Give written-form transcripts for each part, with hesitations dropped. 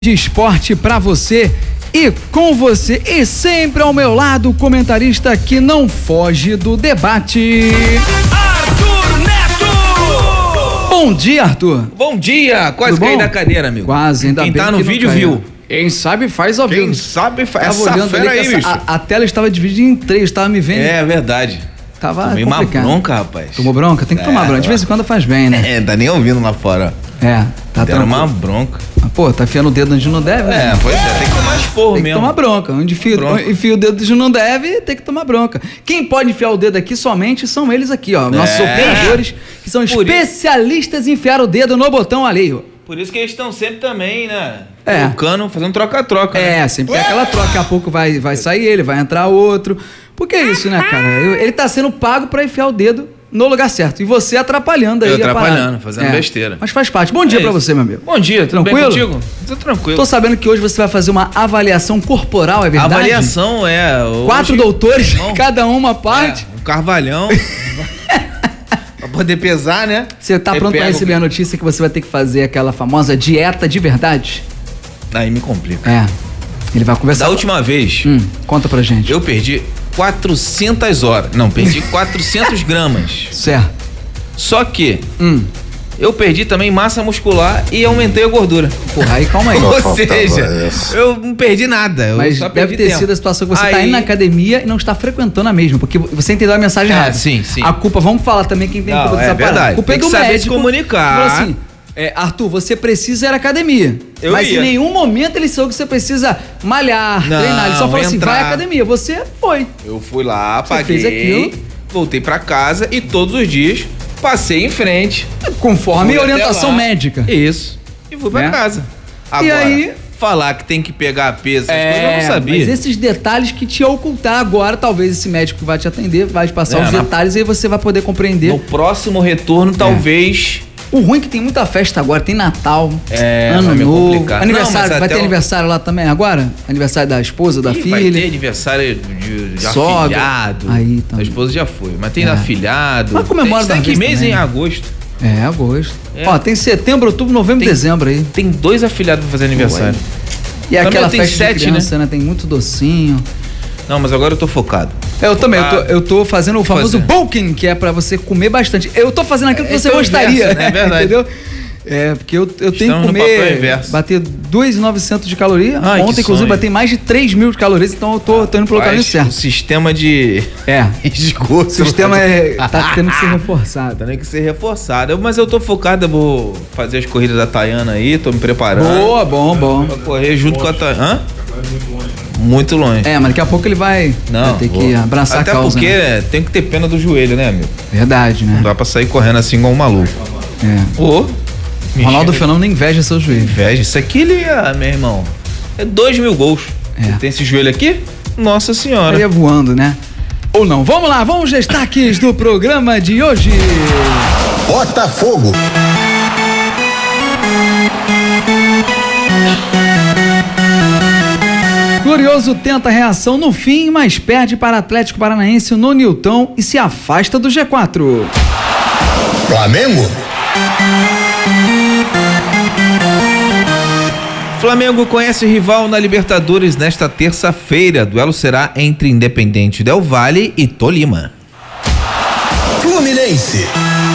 De esporte pra você e com você, e sempre ao meu lado, o comentarista que não foge do debate, Arthur Neto! Bom dia, Arthur. Bom dia, quase caí da cadeira, amigo. Quase, ainda bem. Quem tá no vídeo viu. Quem sabe faz ao vivo. Quem sabe faz. Essa fera aí, bicho. A tela estava dividida em 3, tava me vendo. É verdade. Tava Tomei complicado. uma bronca, rapaz. Tomou bronca? Tem que tomar bronca. De vez em quando faz bem, né? Tá nem ouvindo lá fora. Tá dando uma bronca. Pô, tá enfiando o dedo onde não deve, né? Pois é, tem que tomar esporro mesmo. Tem que tomar bronca. Onde enfia o dedo onde não deve, tem que tomar bronca. Quem pode enfiar o dedo aqui somente são eles aqui, ó. Nossos operadores, que são especialistas em enfiar o dedo no botão alheio. Por isso que eles estão sempre também, né? Trocando, fazendo troca-troca. Né? Sempre tem aquela troca. Daqui a pouco vai sair ele, vai entrar outro. Porque é isso, né, cara? Ele tá sendo pago pra enfiar o dedo no lugar certo. E você atrapalhando aí. Fazendo besteira. Mas faz parte. Bom dia pra você, meu amigo. Bom dia, tranquilo? Bem contigo? Tô tranquilo. Tô sabendo que hoje você vai fazer uma avaliação corporal, é verdade? Avaliação, hoje, 4 doutores, cada uma parte. Um carvalhão. Pra poder pesar, né? Você tá pronto pra receber a notícia que você vai ter que fazer aquela famosa dieta de verdade? Aí me complica. Ele vai conversar. Da última vez. Conta pra gente. Eu perdi 400 horas. Não, perdi 400 gramas. Certo. Só que eu perdi também massa muscular e aumentei a gordura. Porra, aí calma aí. Ou seja, eu não perdi nada. Mas só deve ter sido a situação que você tá indo na academia e não está frequentando a mesma, porque você entendeu a mensagem errada. Sim. A culpa, vamos falar também quem tem culpa dessa parada. Verdade. A culpa é do saber médico. Se comunicar. Falou assim, Arthur, você precisa ir à academia. Mas em nenhum momento ele falou que você precisa malhar, treinar. Ele só falou assim, vai à academia. Você foi. Eu fui lá, paguei, fez aquilo. Voltei pra casa e todos os dias passei em frente. Conforme a orientação médica. Isso. E fui pra casa. Agora, e aí, falar que tem que pegar peso, essas coisas eu não sabia. Mas esses detalhes que te ocultar agora, talvez esse médico que vai te atender, vai te passar os detalhes e aí você vai poder compreender. No próximo retorno, talvez... O ruim é que tem muita festa agora, tem Natal, Ano Novo, aniversário, vai ter aniversário lá também agora? Aniversário da esposa, da filha? Vai ter aniversário de afilhado. Aí também. A esposa já foi, mas tem afilhado. Mas comemora tem que mês também. Em agosto. Agosto. Ó, tem setembro, outubro, novembro, dezembro aí. Tem 2 afilhados pra fazer aniversário. E aquela festa de criança, né? Tem muito docinho. Não, mas agora eu tô focado. Eu também, eu tô fazendo o famoso bulking, que é pra você comer bastante. Eu tô fazendo aquilo que você gostaria. É verdade. Entendeu? Porque eu tenho que comer, bater 2.900 de caloria. Ontem, inclusive, bati mais de 3.000 de calorias, então eu tô indo pelo caminho certo. O sistema de esgoto. O sistema tá tendo que ser reforçado. Tá tendo que ser reforçado. Mas eu tô focado, eu vou fazer as corridas da Tayana aí, tô me preparando. Boa, bom. Pra correr junto com a Tayana. Muito longe. Mas daqui a pouco ele vai ter que abraçar a causa. Até porque tem que ter pena do joelho, né, amigo? Verdade, né? Não dá pra sair correndo assim igual um maluco. Ronaldo Fenômeno inveja seu joelho. Inveja. Isso aqui, meu irmão, é 2.000 gols. Tem esse joelho aqui? Nossa senhora. Ele ia voando, né? Ou não. Vamos lá, vamos aos destaques do programa de hoje. Botafogo. Glorioso tenta reação no fim, mas perde para Atlético Paranaense no Newton e se afasta do G4. Flamengo conhece o rival na Libertadores nesta terça-feira. Duelo será entre Independente Del Valle e Tolima. Fluminense.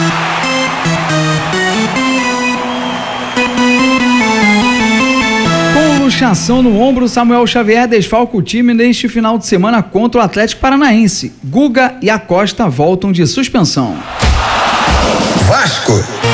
Luxação no ombro, Samuel Xavier desfalca o time neste final de semana contra o Atlético Paranaense. Guga e Acosta voltam de suspensão. Vasco.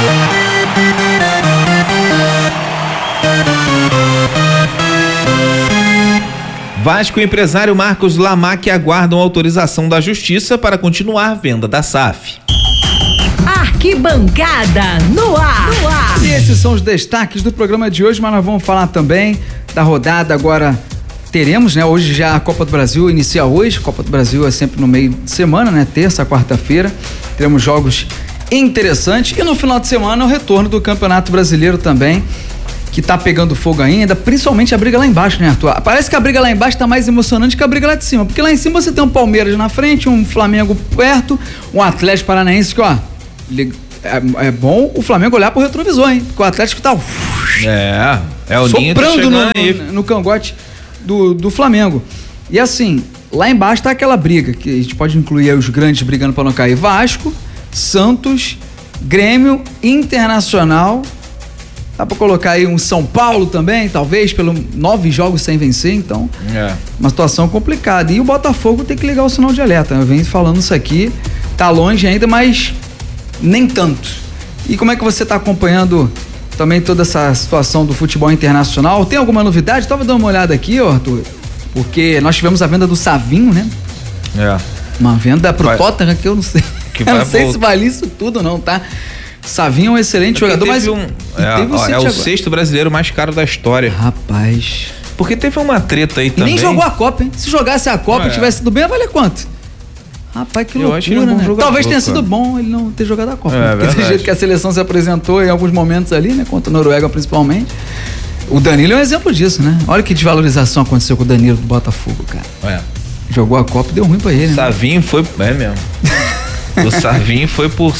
Vasco e o empresário Marcos Lamac aguardam autorização da Justiça para continuar a venda da SAF. Arquibancada no ar. E esses são os destaques do programa de hoje, mas nós vamos falar também da rodada. Agora teremos, né? Hoje já a Copa do Brasil inicia hoje. Copa do Brasil é sempre no meio de semana, né? Terça, quarta-feira. Teremos jogos interessantes. E no final de semana o retorno do Campeonato Brasileiro também, que tá pegando fogo ainda, principalmente a briga lá embaixo, né, Arthur? Parece que a briga lá embaixo tá mais emocionante que a briga lá de cima, porque lá em cima você tem um Palmeiras na frente, um Flamengo perto, um Atlético Paranaense que, é bom o Flamengo olhar pro retrovisor, hein? Porque o Atlético tá... o Ninho tá soprando chegando aí. no cangote do Flamengo. E assim, lá embaixo tá aquela briga, que a gente pode incluir aí os grandes brigando para não cair: Vasco, Santos, Grêmio, Internacional. Dá pra colocar aí um São Paulo também, talvez, pelo 9 jogos sem vencer, então uma situação complicada. E o Botafogo tem que ligar o sinal de alerta. Eu venho falando isso aqui, tá longe ainda, mas nem tanto. E como é que você tá acompanhando também toda essa situação do futebol internacional? Tem alguma novidade? Tava dando uma olhada aqui, ó, Arthur, porque nós tivemos a venda do Savinho, né? Uma venda pro Tottenham que eu não sei. Eu não sei se vale isso tudo não, tá? Savinho é um excelente jogador, mas é o sexto brasileiro mais caro da história. Rapaz. Porque teve uma treta aí também. Nem jogou a Copa, hein? Se jogasse a Copa e tivesse sido bem, ia valer quanto? Rapaz, que loucura, acho ele um bom jogador, Talvez tenha sido bom ele não ter jogado a Copa. Porque do jeito que a seleção se apresentou em alguns momentos ali, né? Contra a Noruega principalmente. O Danilo é um exemplo disso, né? Olha que desvalorização aconteceu com o Danilo do Botafogo, cara. Jogou a Copa e deu ruim pra ele, né? Savinho foi... É mesmo. O Savinho foi por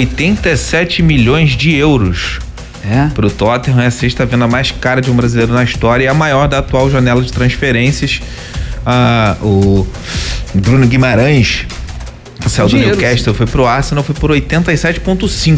87 milhões de euros. Pro Tottenham, é a sexta venda mais cara de um brasileiro na história e a maior da atual janela de transferências. O Bruno Guimarães, que saiu do Newcastle, foi pro Arsenal, foi por 87,5.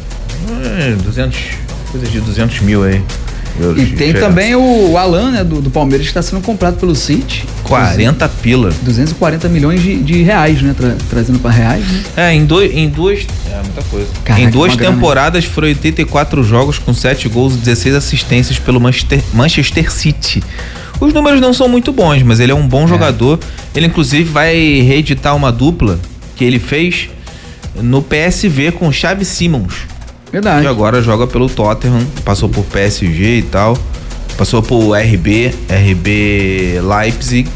200, coisa de 200 mil aí. E tem também o Alan, né, do Palmeiras, que está sendo comprado pelo City. 40 pila. 240 milhões de reais, né? Trazendo para reais, né? Em duas. É muita coisa. Caraca, em 2 temporadas foram 84 jogos com 7 gols e 16 assistências pelo Manchester City. Os números não são muito bons, mas ele é um bom jogador. Ele, inclusive, vai reeditar uma dupla que ele fez no PSV com o Xavi Simons. Verdade. Que agora joga pelo Tottenham, passou por PSG e tal, passou por RB Leipzig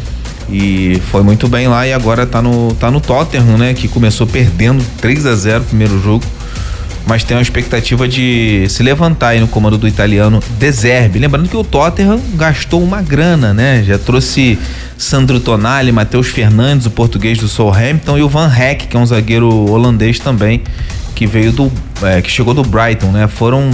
e foi muito bem lá e agora tá no Tottenham, né? Que começou perdendo 3-0 o primeiro jogo, mas tem uma expectativa de se levantar aí no comando do italiano De Zerbi. Lembrando que o Tottenham gastou uma grana, né? Já trouxe Sandro Tonali, Matheus Fernandes, o português do Southampton, e o Van Hecke, que é um zagueiro holandês também, que veio que chegou do Brighton, né? Foram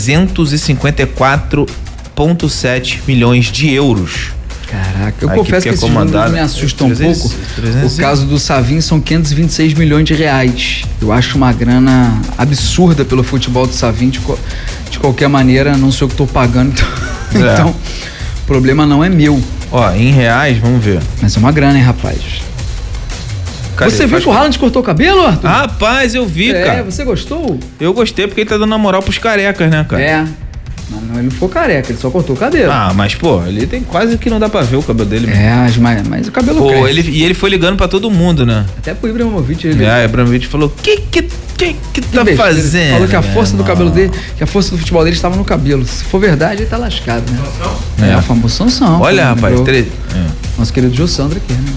354,7 milhões de euros. Caraca, eu confesso que esses números me assustam um pouco. O caso do Savinho são 526 milhões de reais. Eu acho uma grana absurda pelo futebol do Savinho. De qualquer maneira, não sei o que estou pagando. Então, o problema não é meu. Em reais, vamos ver. Mas é uma grana, hein, rapaz? Você viu que o Haaland cortou o cabelo, Arthur? Rapaz, eu vi, cara. Você gostou? Eu gostei porque ele tá dando a moral pros carecas, né, cara? Mas ele não ficou careca, ele só cortou o cabelo. Mas, pô, ele tem quase que não dá pra ver o cabelo dele mesmo. Mas o cabelo cresce. Ele foi ligando pra todo mundo, né? Até pro Ibrahimovic. O Ibrahimovic falou, que tá fazendo? Falou que a força do cabelo dele, que a força do futebol dele estava no cabelo. Se for verdade, ele tá lascado, né? O famoso Sansão. Olha, rapaz. Nosso querido Jô Sandro aqui, né?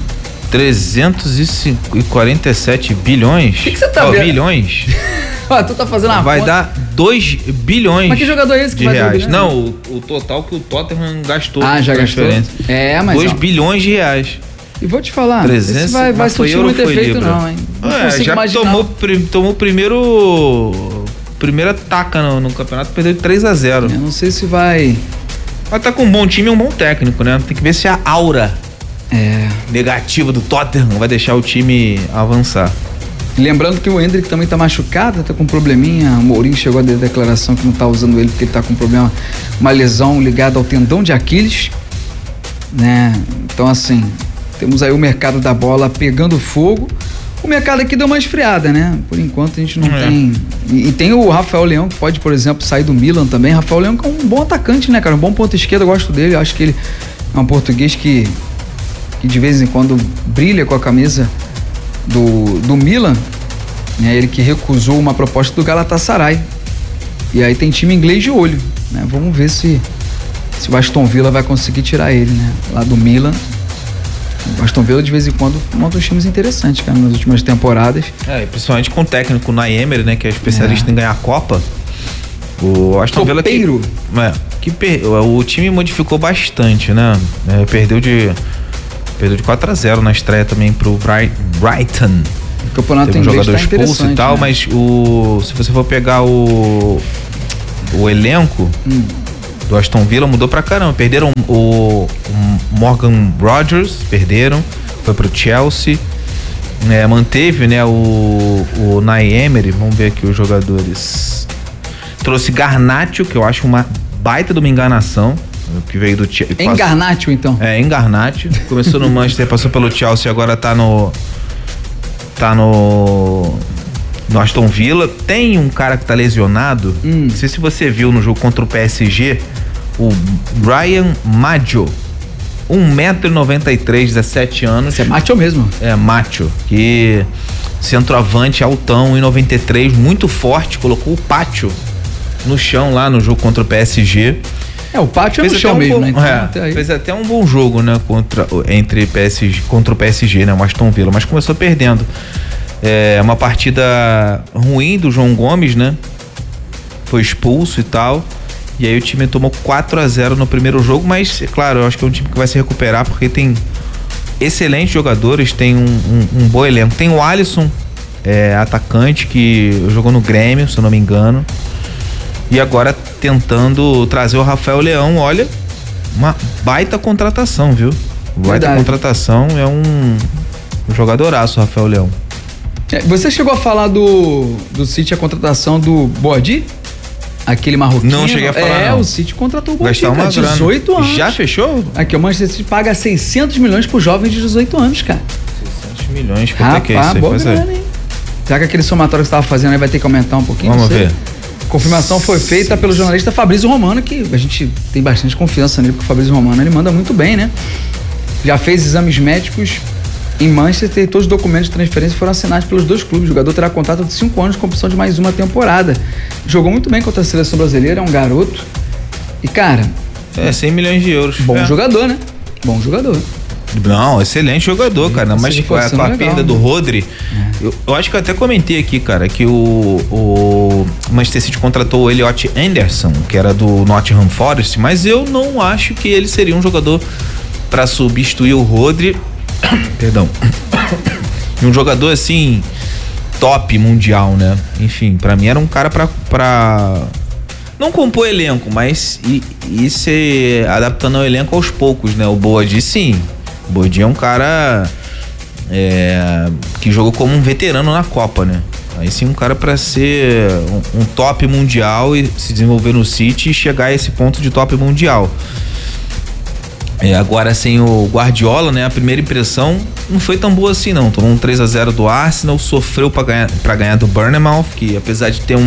347 bilhões. O que você tá vendo? Bilhões. Tu tá fazendo a Vai conta. Dar 2 bilhões. Mas que jogador é esse que de vai reais? Não, o total que o Tottenham gastou. Já gastou? Mas 2 bilhões de reais. E vou te falar, 300, esse vai surtir muito efeito não, hein? Já tomou primeira taca no campeonato, perdeu de 3-0. Eu não sei se vai... Mas tá com um bom time e um bom técnico, né? Tem que ver se a aura negativa do Tottenham vai deixar o time avançar. Lembrando que o Endrick também tá machucado, tá com um probleminha. O Mourinho chegou a dar declaração que não tá usando ele porque ele tá com um problema, uma lesão ligada ao tendão de Aquiles, né? Então, assim, temos aí o mercado da bola pegando fogo. O mercado aqui deu uma esfriada, né? Por enquanto a gente não tem... E tem o Rafael Leão, que pode, por exemplo, sair do Milan também. Rafael Leão que é um bom atacante, né, cara? Um bom ponto esquerdo, eu gosto dele. Eu acho que ele é um português que de vez em quando brilha com a camisa do Milan, né? Ele que recusou uma proposta do Galatasaray. E aí tem time inglês de olho, né? Vamos ver se o Aston Villa vai conseguir tirar ele, né? Lá do Milan. O Aston Villa de vez em quando monta uns times interessantes, cara, nas últimas temporadas. E principalmente com o técnico Unai Emery, né? Que é especialista em ganhar a Copa. O Aston Villa o time modificou bastante, né? Perdeu de 4-0 na estreia também pro Brighton. O campeonato teve um inglês jogador tá expulso e tal, né? Mas se você for pegar o elenco, do Aston Villa mudou pra caramba. Perderam o Morgan Rogers, foi pro Chelsea. Manteve, né, o Unai Emery. Vamos ver aqui os jogadores. Trouxe Garnacho, que eu acho uma baita de uma enganação, que veio do Chelsea. Garnacho, então. Garnacho. Começou no Manchester, passou pelo Chelsea, agora tá no Aston Villa. Tem um cara que tá lesionado, não sei se você viu no jogo contra o PSG, o Brian Maggio, 1,93 m, 17 anos. Você é macho mesmo? Macho, que centroavante altão, 1,93 m, muito forte, colocou o Pátio no chão lá no jogo contra o PSG. O Pátio é no chão mesmo, né? Então, fez até um bom jogo, né, contra o PSG, né, o Aston Villa, mas começou perdendo. Uma partida ruim do João Gomes, né? Foi expulso e tal. E aí o time tomou 4-0 no primeiro jogo, mas, claro, eu acho que é um time que vai se recuperar porque tem excelentes jogadores, tem um bom elenco. Tem o Alisson, atacante, que jogou no Grêmio, se eu não me engano. E agora tentando trazer o Rafael Leão. Olha, uma baita contratação, viu? Baita contratação, é um jogadoraço, o Rafael Leão. Você chegou a falar do City, a contratação do Boadi? Aquele marroquino? Não cheguei a falar, não. O City contratou o Boadi, gastar uma 18 grana. anos. Já fechou? Aqui, o Manchester City paga 600 milhões por jovens de 18 anos, cara. 600 milhões, quanto é que é isso aí? Boa grana, hein? Será que aquele somatório que você estava fazendo aí vai ter que aumentar um pouquinho? Vamos ver. A confirmação foi feita pelo jornalista Fabrício Romano, que a gente tem bastante confiança nele, porque o Fabrício Romano, ele manda muito bem, né? Já fez exames médicos em Manchester e todos os documentos de transferência foram assinados pelos dois clubes. O jogador terá contrato de 5 anos com opção de mais uma temporada. Jogou muito bem contra a seleção brasileira, é um garoto. E, cara... 100 milhões de euros. Bom jogador, né? Bom jogador. Não, excelente jogador, cara. Mas com a perda do Rodri, eu acho que eu até comentei aqui, cara, que o Manchester City contratou o Elliot Anderson, que era do Nottingham Forest, mas eu não acho que ele seria um jogador para substituir o Rodri. Perdão. Um jogador assim top mundial, né? Enfim, pra mim era um cara pra não compor elenco, mas ir se adaptando ao elenco aos poucos, né? O Boadi, sim. O Boadi é um cara que jogou como um veterano na Copa, né? Aí sim, um cara pra ser um top mundial e se desenvolver no City e chegar a esse ponto de top mundial. Agora sem o Guardiola, né? A primeira impressão não foi tão boa assim, não. Tomou um 3-0 do Arsenal, sofreu pra ganhar do Bournemouth, que apesar de ter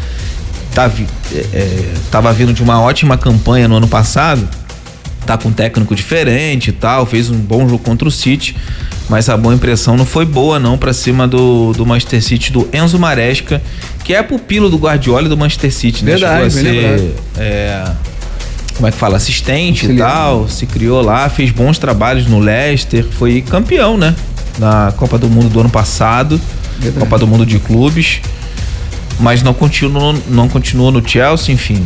tava vindo de uma ótima campanha no ano passado, tá com um técnico diferente e tal, fez um bom jogo contra o City, mas a boa impressão não foi boa, não, pra cima do Manchester City, do Enzo Maresca, que é pupilo do Guardiola e do Manchester City, né? Verdade, chegou a ser, como é que fala, assistente e tal, se criou lá, fez bons trabalhos no Leicester, foi campeão, né, na Copa do Mundo do ano passado. Verdade. Copa do Mundo de clubes, mas não continuou no Chelsea, enfim.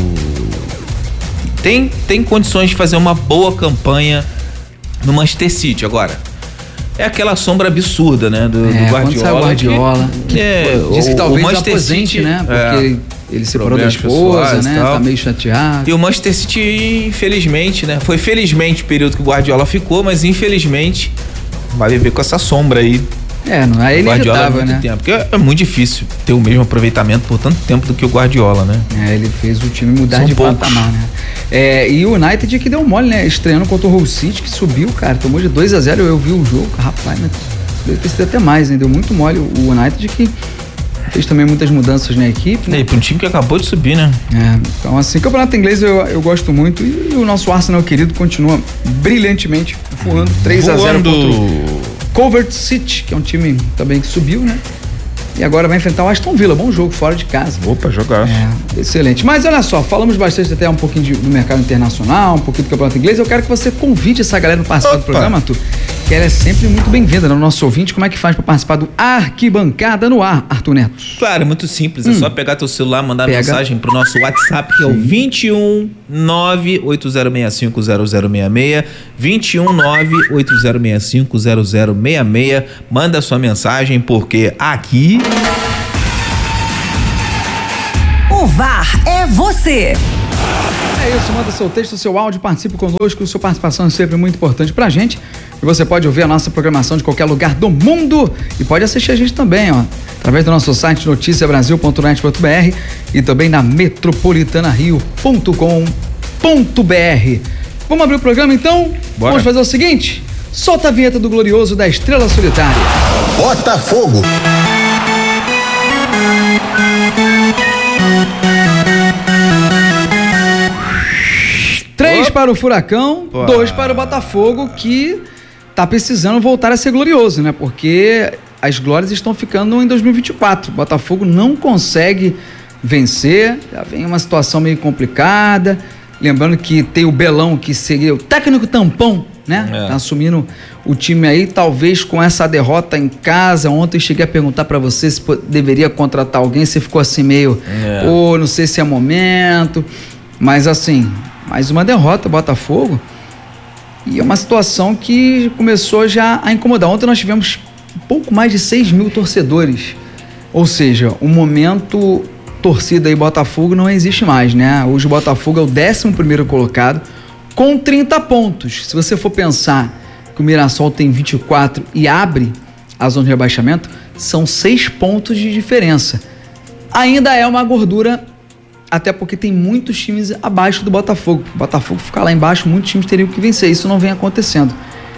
Tem condições de fazer uma boa campanha no Manchester City. Agora, é aquela sombra absurda, né, do Guardiola. Quando sai o Guardiola, disse que talvez o Manchester City, né, porque ele separou da esposa, né, tá meio chateado. E o Manchester City, infelizmente, né, foi felizmente o período que o Guardiola ficou, mas infelizmente vai viver com essa sombra aí. Não é inevitável, né? Tempo, porque é muito difícil ter o mesmo aproveitamento por tanto tempo do que o Guardiola, né? Ele fez o time mudar de patamar, né? E o United que deu mole, né? Estreando contra o Hull City, que subiu, cara, tomou de 2-0, eu vi o jogo, rapaz, mas deve ter sido até mais, né? Deu muito mole o United, que fez também muitas mudanças na equipe, né? E para um time que acabou de subir, né? Então assim, campeonato inglês eu gosto muito, e o nosso Arsenal querido continua brilhantemente voando, 3-0 contra o Coventry City, que é um time também que subiu, né? E agora vai enfrentar o Aston Villa, bom jogo, fora de casa. Opa, jogar. Excelente. Mas olha só, falamos bastante até um pouquinho do mercado internacional, um pouquinho do campeonato inglês. Eu quero que você convide essa galera para participar do programa, Arthur, que ela é sempre muito bem-vinda, né? O nosso ouvinte. Como é que faz para participar do Arquibancada no Ar, Arthur Neto? Claro, é muito simples, é só pegar teu celular, mandar mensagem pro nosso WhatsApp, que é o 21 98065 0066, 21 98065 0066. Manda sua mensagem, porque aqui o VAR é você. É isso, manda seu texto, seu áudio, participe conosco, sua participação é sempre muito importante pra gente. E você pode ouvir a nossa programação de qualquer lugar do mundo e pode assistir a gente também, ó, através do nosso site noticiabrasil.net.br e também na metropolitanario.com.br. Vamos abrir o programa então? Bora. Vamos fazer o seguinte, solta a vinheta do glorioso da Estrela Solitária. Botafogo. Três para o Furacão, 2 para o Botafogo, que tá precisando voltar a ser glorioso, né? Porque as glórias estão ficando em 2024. O Botafogo não consegue vencer, já vem uma situação meio complicada. Lembrando que tem o Belão, que seria o técnico tampão, né? Tá assumindo o time aí, talvez com essa derrota em casa. Ontem eu cheguei a perguntar pra você se deveria contratar alguém, você ficou assim meio, não sei se é momento, mas assim, mais uma derrota, Botafogo, e é uma situação que começou já a incomodar. Ontem nós tivemos um pouco mais de 6 mil torcedores, ou seja, o momento torcida aí Botafogo não existe mais, né? Hoje o Botafogo é o 11º colocado com 30 pontos. Se você for pensar que o Mirassol tem 24 e abre a zona de rebaixamento, são 6 pontos de diferença. Ainda é uma gordura, até porque tem muitos times abaixo do Botafogo. O Botafogo ficar lá embaixo, muitos times teriam que vencer. Isso não vem acontecendo.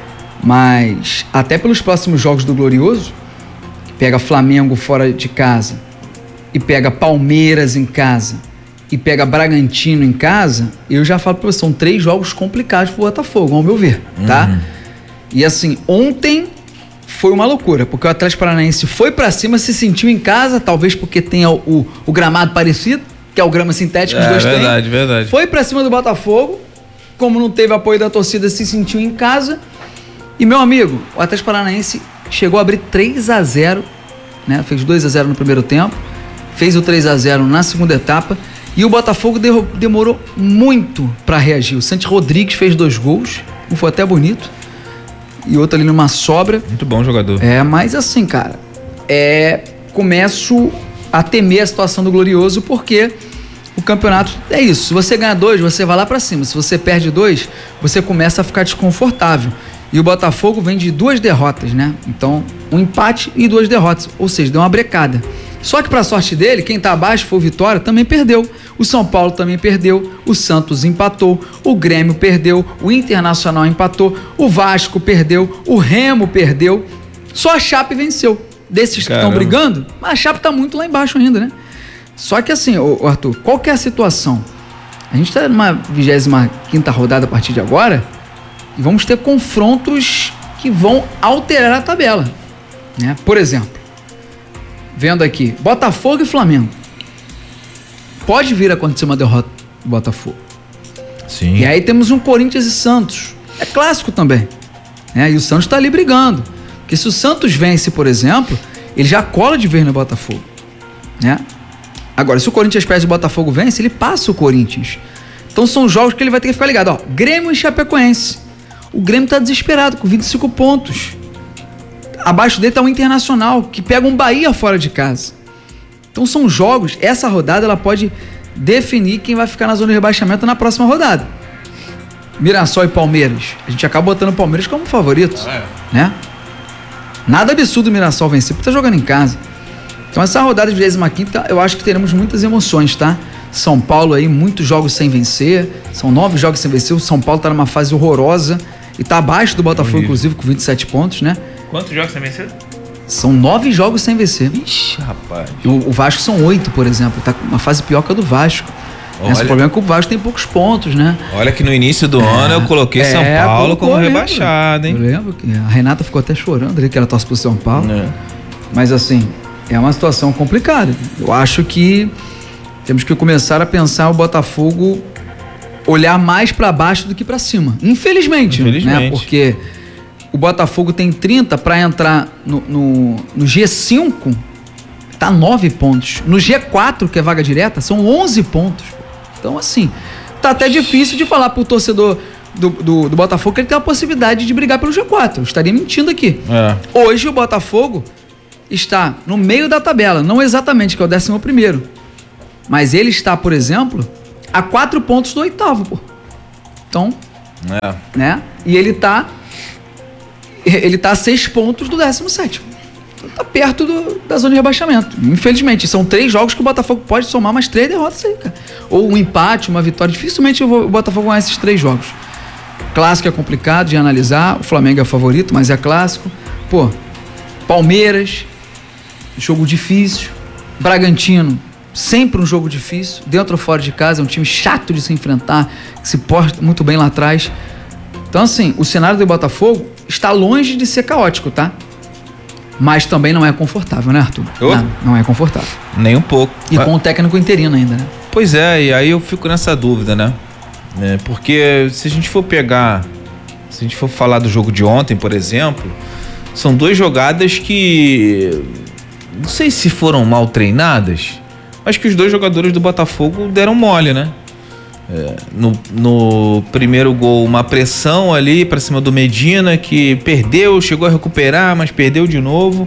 Mas até pelos próximos jogos do Glorioso, pega Flamengo fora de casa, e pega Palmeiras em casa, e pega Bragantino em casa, eu já falo pra você, são 3 jogos complicados pro Botafogo, ao meu ver, tá? E assim, ontem foi uma loucura, porque o Atlético Paranaense foi pra cima, se sentiu em casa, talvez porque tenha o gramado parecido, que é o grama sintético, os dois têm. Verdade. Foi pra cima do Botafogo, como não teve apoio da torcida, se sentiu em casa. E, meu amigo, o Atlético Paranaense chegou a abrir 3-0, né? Fez 2-0 no primeiro tempo, fez o 3-0 na segunda etapa, e o Botafogo demorou muito pra reagir. O Santi Rodrigues fez 2 gols, um foi até bonito, e outro ali numa sobra. Muito bom jogador. Mas assim, cara, começo a temer a situação do Glorioso, porque o campeonato é isso. Se você ganha 2, você vai lá pra cima. Se você perde 2, você começa a ficar desconfortável. E o Botafogo vem de 2 derrotas, né? Então, um empate e 2 derrotas. Ou seja, deu uma brecada. Só que pra sorte dele, quem tá abaixo foi o Vitória, também perdeu. O São Paulo também perdeu. O Santos empatou. O Grêmio perdeu. O Internacional empatou. O Vasco perdeu. O Remo perdeu. Só a Chape venceu. Desses que estão brigando, a Chape tá muito lá embaixo ainda, né? Só que assim, Arthur, qual que é a situação? A gente tá numa 25ª rodada a partir de agora e vamos ter confrontos que vão alterar a tabela, né? Por exemplo, vendo aqui, Botafogo e Flamengo. Pode vir a acontecer uma derrota do Botafogo. Sim. E aí temos um Corinthians e Santos. É clássico também, né? E o Santos tá ali brigando. Porque se o Santos vence, por exemplo, ele já cola de vez no Botafogo, né? Agora, se o Corinthians perde e o Botafogo vence, ele passa o Corinthians. Então são jogos que ele vai ter que ficar ligado. Ó, Grêmio e Chapecoense. O Grêmio tá desesperado, com 25 pontos. Abaixo dele tá o Internacional, que pega um Bahia fora de casa. Então são jogos, essa rodada ela pode definir quem vai ficar na zona de rebaixamento na próxima rodada. Mirassol e Palmeiras. A gente acaba botando o Palmeiras como favorito, né? Nada absurdo o Mirassol vencer, porque tá jogando em casa. Então essa rodada de 25ª, eu acho que teremos muitas emoções, tá? São Paulo aí, muitos jogos sem vencer, são 9 jogos sem vencer, o São Paulo tá numa fase horrorosa e tá abaixo do Botafogo, inclusive, com 27 pontos, né? Quantos jogos sem vencer? São 9 jogos sem vencer. Ixi, rapaz. O Vasco são 8, por exemplo, tá com uma fase pior que a do Vasco. Esse problema é que o Vasco tem poucos pontos, né? Olha que no início do ano eu coloquei São Paulo como rebaixado, hein? Eu lembro que a Renata ficou até chorando ali, que ela torce pro São Paulo. Mas assim, é uma situação complicada. Eu acho que temos que começar a pensar o Botafogo olhar mais pra baixo do que pra cima. Infelizmente. Né? Porque o Botafogo tem 30 pra entrar no G5, tá 9 pontos. No G4, que é vaga direta, são 11 pontos. Então, assim, tá até difícil de falar pro torcedor do Botafogo que ele tem a possibilidade de brigar pelo G4. Eu estaria mentindo aqui. Hoje o Botafogo está no meio da tabela, não exatamente, que é o 11º. Mas ele está, por exemplo, a 4 pontos do 8º, pô. Então, né? E ele tá a 6 pontos do 17º. Então tá perto da zona de rebaixamento. Infelizmente, são 3 jogos que o Botafogo pode somar mais 3 derrotas aí, cara. Ou um empate, uma vitória. Dificilmente o Botafogo ganhar esses 3 jogos. Clássico é complicado de analisar. O Flamengo é favorito, mas é clássico. Pô, Palmeiras, jogo difícil. Bragantino, sempre um jogo difícil. Dentro ou fora de casa, é um time chato de se enfrentar, que se porta muito bem lá atrás. Então, assim, o cenário do Botafogo está longe de ser caótico, tá? Mas também não é confortável, né, Arthur? Não é confortável. Nem um pouco. E com o técnico interino ainda, né? Pois é, e aí eu fico nessa dúvida, né? Porque se a gente for falar do jogo de ontem, por exemplo, são 2 jogadas que não sei se foram mal treinadas, mas que os 2 jogadores do Botafogo deram mole, né? No primeiro gol, uma pressão ali pra cima do Medina, que perdeu, chegou a recuperar, mas perdeu de novo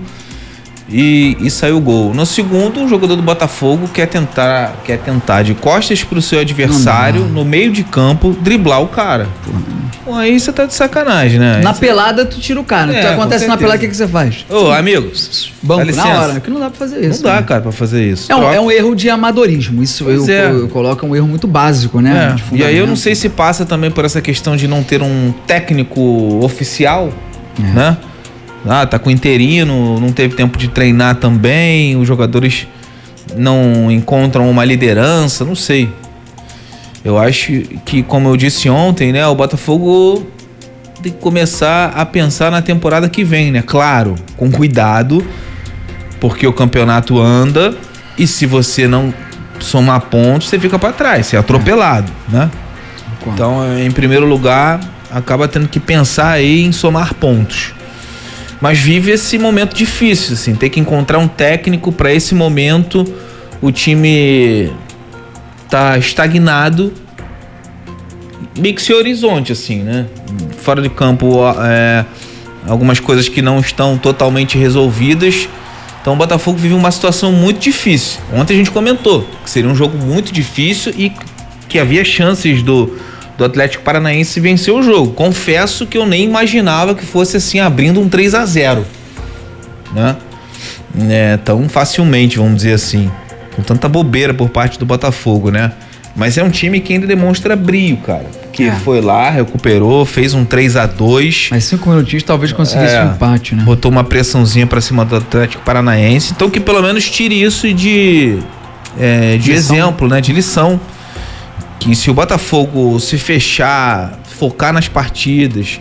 e saiu o gol. No segundo, o jogador do Botafogo quer tentar de costas pro seu adversário, no meio de campo, driblar o cara. Pô, aí você tá de sacanagem, né? Na pelada, tu tira o cara. Acontece na pelada, o que você faz? Ô, amigo, banco na hora. Que não dá pra fazer isso. Não dá, cara, pra fazer isso. É um erro de amadorismo. Isso eu coloco um erro muito básico, né? E aí eu não sei se passa também por essa questão de não ter um técnico oficial, né? Tá com interino, não teve tempo de treinar também, os jogadores não encontram uma liderança, não sei. Eu acho que, como eu disse ontem, né, o Botafogo tem que começar a pensar na temporada que vem, né? Claro, com cuidado, porque o campeonato anda e se você não somar pontos, você fica para trás, você é atropelado, né? Então, em primeiro lugar, acaba tendo que pensar aí em somar pontos. Mas vive esse momento difícil, assim, tem que encontrar um técnico para esse momento. O time tá estagnado, meio que sem horizonte, assim, né? Fora de campo, algumas coisas que não estão totalmente resolvidas. Então o Botafogo vive uma situação muito difícil. Ontem a gente comentou que seria um jogo muito difícil e que havia chances do Atlético Paranaense vencer o jogo. Confesso que eu nem imaginava que fosse assim, abrindo um 3-0, né? Tão facilmente, vamos dizer assim, com tanta bobeira por parte do Botafogo, né? Mas é um time que ainda demonstra brio, cara, que foi lá, recuperou, fez um 3-2. Mas 5 minutinhos talvez conseguisse um empate, né? Botou uma pressãozinha pra cima do Atlético Paranaense, então que pelo menos tire isso de exemplo, né? De lição. Que se o Botafogo se fechar, focar nas partidas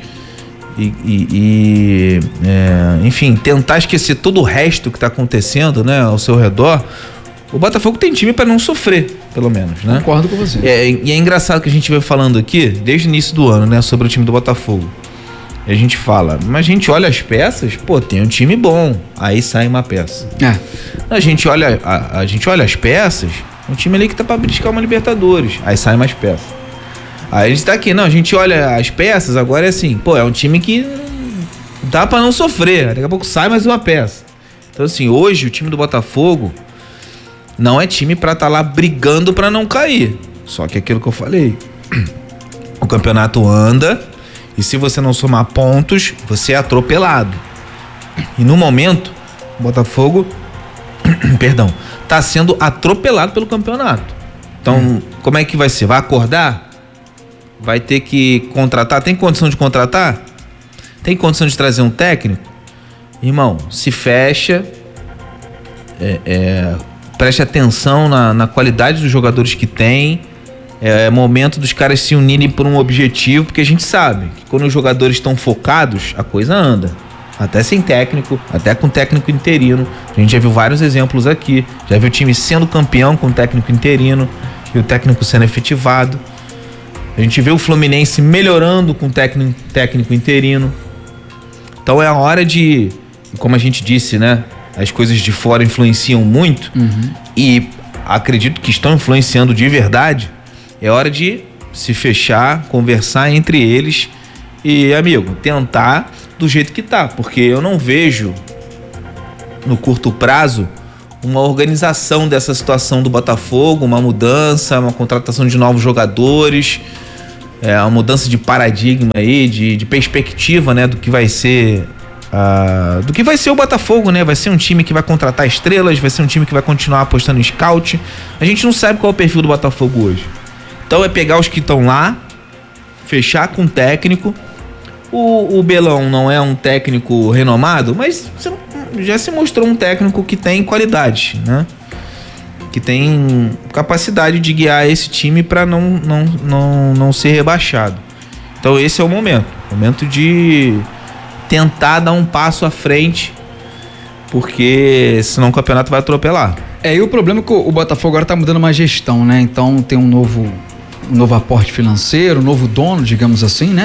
enfim, tentar esquecer todo o resto que está acontecendo, né, ao seu redor, o Botafogo tem time para não sofrer, pelo menos, né? Concordo com você. E é engraçado que a gente vem falando aqui, desde o início do ano, né, sobre o time do Botafogo. E a gente fala, mas a gente olha as peças, pô, tem um time bom, aí sai uma peça. A gente olha as peças, um time ali que tá pra beliscar uma Libertadores. Aí sai mais peças. Aí a gente tá aqui, não, a gente olha as peças, agora é assim, pô, é um time que dá pra não sofrer. Daqui a pouco sai mais uma peça. Então assim, hoje o time do Botafogo não é time pra tá lá brigando pra não cair. Só que aquilo que eu falei, o campeonato anda e se você não somar pontos, você é atropelado. E no momento, o Botafogo tá sendo atropelado pelo campeonato. Então, como é que vai ser? Vai acordar? Vai ter que contratar? Tem condição de contratar? Tem condição de trazer um técnico? Irmão, se fecha, preste atenção na qualidade dos jogadores que tem. É momento dos caras se unirem por um objetivo, porque a gente sabe que quando os jogadores estão focados, a coisa anda. Até sem técnico, até com técnico interino. A gente já viu vários exemplos aqui. Já viu o time sendo campeão com técnico interino e o técnico sendo efetivado. A gente vê o Fluminense melhorando com técnico interino. Então é a hora de, como a gente disse, né? As coisas de fora influenciam muito e acredito que estão influenciando de verdade. É hora de se fechar, conversar entre eles e, amigo, tentar do jeito que tá, porque eu não vejo no curto prazo uma organização dessa situação do Botafogo, uma mudança, uma contratação de novos jogadores, uma mudança de paradigma aí, de perspectiva, né, do que vai ser o Botafogo, né? Vai ser um time que vai contratar estrelas, vai ser um time que vai continuar apostando em scout. A gente não sabe qual é o perfil do Botafogo hoje. Então é pegar os que estão lá, fechar com o técnico. O Belão não é um técnico renomado, mas já se mostrou um técnico que tem qualidade, né? Que tem capacidade de guiar esse time para não ser rebaixado. Então esse é o momento de tentar dar um passo à frente, porque senão o campeonato vai atropelar. E o problema é que o Botafogo agora tá mudando uma gestão, né? Então tem um novo aporte financeiro, um novo dono, digamos assim, né?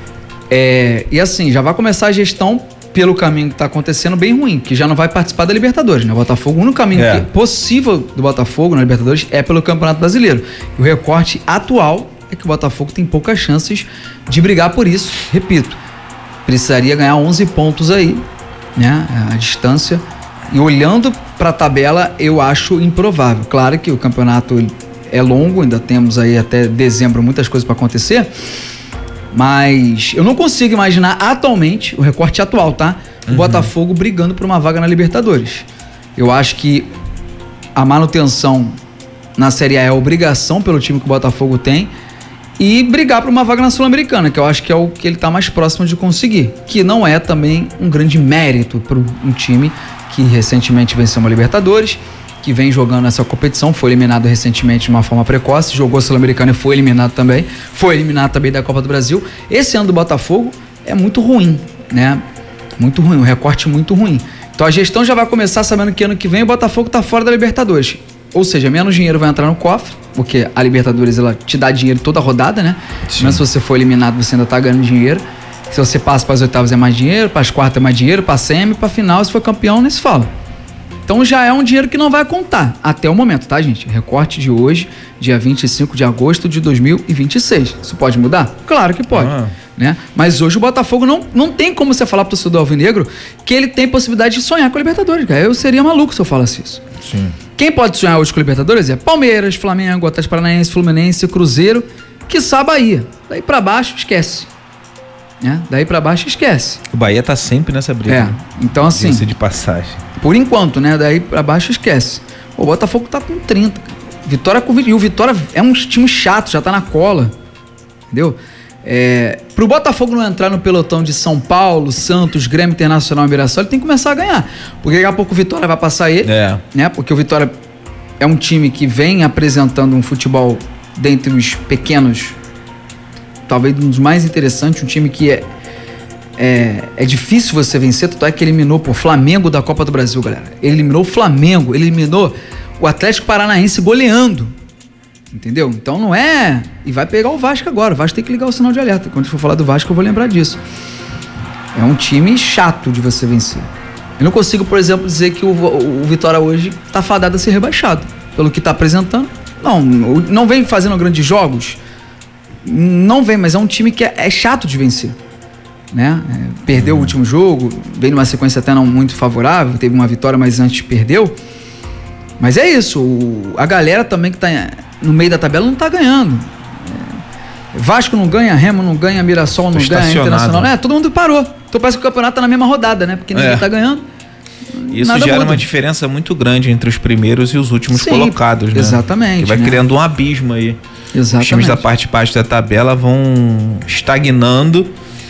E assim, já vai começar a gestão pelo caminho que tá acontecendo bem ruim, que já não vai participar da Libertadores, né? O Botafogo, o único caminho possível do Botafogo na Libertadores é pelo Campeonato Brasileiro. E o recorte atual é que o Botafogo tem poucas chances de brigar por isso. Repito, precisaria ganhar 11 pontos aí, né? A distância. E olhando para a tabela, eu acho improvável. Claro que o campeonato é longo, ainda temos aí até dezembro muitas coisas para acontecer, mas eu não consigo imaginar atualmente, o recorte atual, tá? O Botafogo brigando por uma vaga na Libertadores. Eu acho que a manutenção na Série A é a obrigação pelo time que o Botafogo tem, e brigar por uma vaga na Sul-Americana, que eu acho que é o que ele está mais próximo de conseguir, que não é também um grande mérito para um time que recentemente venceu uma Libertadores, que vem jogando essa competição, foi eliminado recentemente de uma forma precoce, jogou a Sul-Americana e foi eliminado também da Copa do Brasil. Esse ano do Botafogo é muito ruim, né? Muito ruim, um recorte muito ruim. Então a gestão já vai começar sabendo que ano que vem o Botafogo está fora da Libertadores. Ou seja, menos dinheiro vai entrar no cofre, porque a Libertadores ela te dá dinheiro toda a rodada, né? Sim. Mas se você for eliminado, você ainda tá ganhando dinheiro. Se você passa para as oitavas é mais dinheiro, para as quartas é mais dinheiro, para a semi, para a final, se for campeão, nem se fala. Então já é um dinheiro que não vai contar até o momento, tá, gente? Recorte de hoje, dia 25 de agosto de 2026. Isso pode mudar? Claro que pode. Né? Mas hoje o Botafogo não tem como você falar pro torcedor alvinegro que ele tem possibilidade de sonhar com a Libertadores, cara. Eu seria maluco se eu falasse isso. Sim. Quem pode sonhar hoje com a Libertadores é Palmeiras, Flamengo, Atlético Paranaense, Fluminense, Cruzeiro, quiçá Bahia. Daí pra baixo, esquece. Né? Daí pra baixo, esquece. O Bahia tá sempre nessa briga. Então assim... de passagem. Por enquanto, né? Daí pra baixo, esquece. O Botafogo tá com 30. Vitória com 20. E o Vitória é um time chato, já tá na cola. Entendeu? Pro Botafogo não entrar no pelotão de São Paulo, Santos, Grêmio Internacional e Mirassol, ele tem que começar a ganhar. Porque daqui a pouco o Vitória vai passar ele. Né? Porque o Vitória é um time que vem apresentando um futebol dentre os pequenos, talvez um dos mais interessantes, um time que é difícil você vencer, tanto é que eliminou o Flamengo da Copa do Brasil, galera. Ele eliminou o Flamengo, ele eliminou o Atlético Paranaense goleando. Entendeu? Então não é... E vai pegar o Vasco agora. O Vasco tem que ligar o sinal de alerta. Quando eu for falar do Vasco, eu vou lembrar disso. É um time chato de você vencer. Eu não consigo, por exemplo, dizer que o Vitória hoje tá fadado a ser rebaixado. Pelo que tá apresentando. Não vem fazendo grandes jogos. Não vem, mas é um time que é chato de vencer. Né? Perdeu o último jogo. Veio numa sequência até não muito favorável. Teve uma vitória, mas antes perdeu. Mas é isso. A galera também que tá no meio da tabela não tá ganhando. Vasco não ganha, Remo não ganha, Mirassol não ganha, Internacional. Todo mundo parou. Então parece que o campeonato tá na mesma rodada, né? Porque ninguém tá ganhando. Isso gera uma diferença muito grande entre os primeiros e os últimos colocados, né? Exatamente. Que vai criando um abismo aí. Exatamente. Os times da parte de baixo da tabela vão estagnando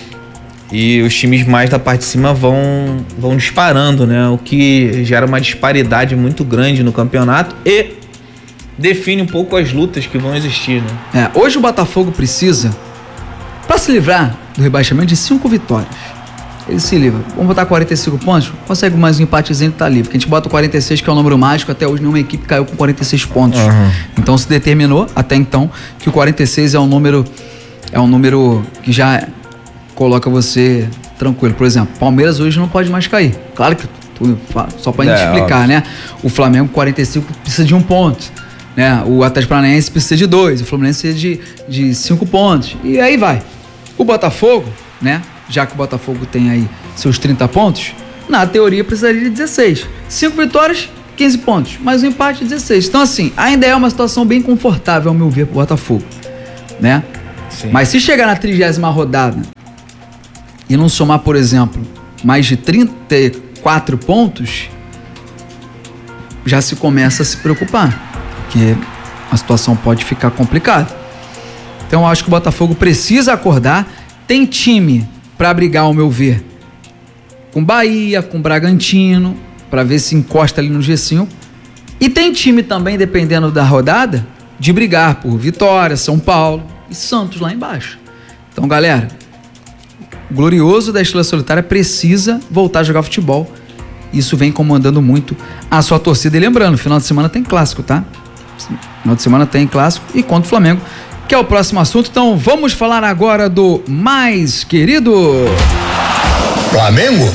e os times mais da parte de cima vão disparando, né? O que gera uma disparidade muito grande no campeonato e define um pouco as lutas que vão existir, né? Hoje o Botafogo precisa, para se livrar do rebaixamento, de 5 vitórias. Ele se livra. Vamos botar 45 pontos? Consegue mais um empatezinho e tá livre. Porque a gente bota o 46, que é o número mágico. Até hoje nenhuma equipe caiu com 46 pontos. Então se determinou, até então, que o 46 é um número que já coloca você tranquilo. Por exemplo, Palmeiras hoje não pode mais cair. Claro que só pra gente explicar, óbvio, né? O Flamengo 45 precisa de 1 ponto. Né? O Atlético Paranaense precisa de 2, o Fluminense precisa de 5 pontos. E aí vai. O Botafogo, né? Já que o Botafogo tem aí seus 30 pontos, na teoria precisaria de 16. 5 vitórias, 15 pontos, mais um empate, 16. Então, assim, ainda é uma situação bem confortável, ao meu ver, pro Botafogo, né? Sim. Mas se chegar na 30ª rodada e não somar, por exemplo, mais de 34 pontos, já se começa a se preocupar, porque a situação pode ficar complicada. Então, eu acho que o Botafogo precisa acordar. Tem time para brigar, ao meu ver, com Bahia, com Bragantino, para ver se encosta ali no G5. E tem time também, dependendo da rodada, de brigar por Vitória, São Paulo e Santos lá embaixo. Então, galera, o glorioso da Estrela Solitária precisa voltar a jogar futebol. Isso vem incomodando muito a sua torcida. E lembrando, final de semana tem clássico, tá? Final de semana tem clássico e contra o Flamengo, que é o próximo assunto. Então, vamos falar agora do mais querido Flamengo?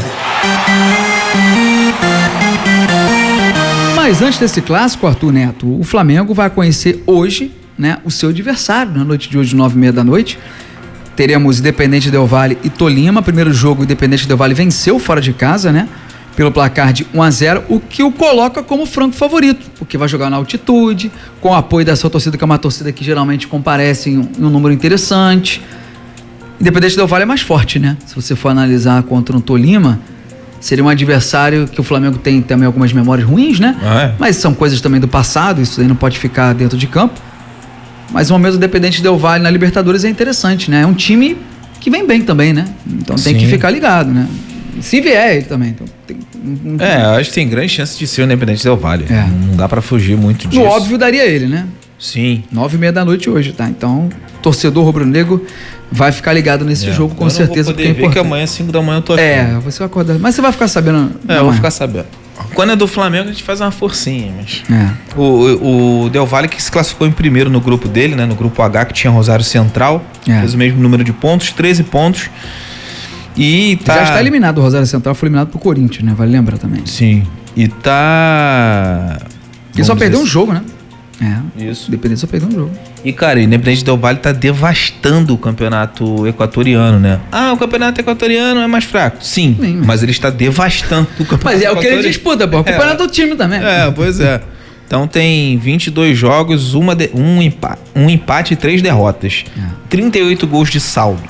Mas antes desse clássico, Arthur Neto, o Flamengo vai conhecer hoje, né, o seu adversário, na noite de hoje, 9h30 da noite. Teremos Independente Del Valle e Tolima. Primeiro jogo, Independente Del Valle venceu fora de casa, né, pelo placar de 1-0, o que o coloca como franco favorito, porque vai jogar na altitude, com o apoio da sua torcida, que é uma torcida que geralmente comparece em um número interessante. Independente Del Valle é mais forte, né? Se você for analisar contra o Tolima, seria um adversário que o Flamengo tem também algumas memórias ruins, né? Mas são coisas também do passado, isso aí não pode ficar dentro de campo. Mas o momento do Independente Del Valle na Libertadores é interessante, né? É um time que vem bem também, né? Então tem que ficar ligado, né? Se vier ele também. Então acho que tem grande chance de ser o Independente Del Valle. Não dá pra fugir muito disso. No óbvio daria ele, né? Sim. 9h30 da noite hoje, tá? Então, torcedor rubro-negro vai ficar ligado nesse jogo com certeza. Eu vou poder ver que amanhã, 5 da manhã, eu tô aqui. Você vai acordar. Mas você vai ficar sabendo. Eu vou ficar sabendo. Quando é do Flamengo, a gente faz uma forcinha, mas... O Del Valle, que se classificou em primeiro no grupo dele, né? No grupo H, que tinha Rosário Central. Fez o mesmo número de pontos, 13 pontos. E tá... Já está eliminado. O Rosário Central foi eliminado pro Corinthians, né? Vale lembrar também. Sim. E tá... Ele só perdeu um jogo, né? Isso. Independente só perdeu um jogo. E, cara, o Independente Del Valle tá devastando o campeonato equatoriano, né? O campeonato equatoriano é mais fraco. Sim, mas ele está devastando o campeonato equatoriano. Mas é o que ele disputa, pô. O campeonato do time também. Pois é. Então tem 22 jogos, um empate e 3 derrotas. 38 gols de saldo.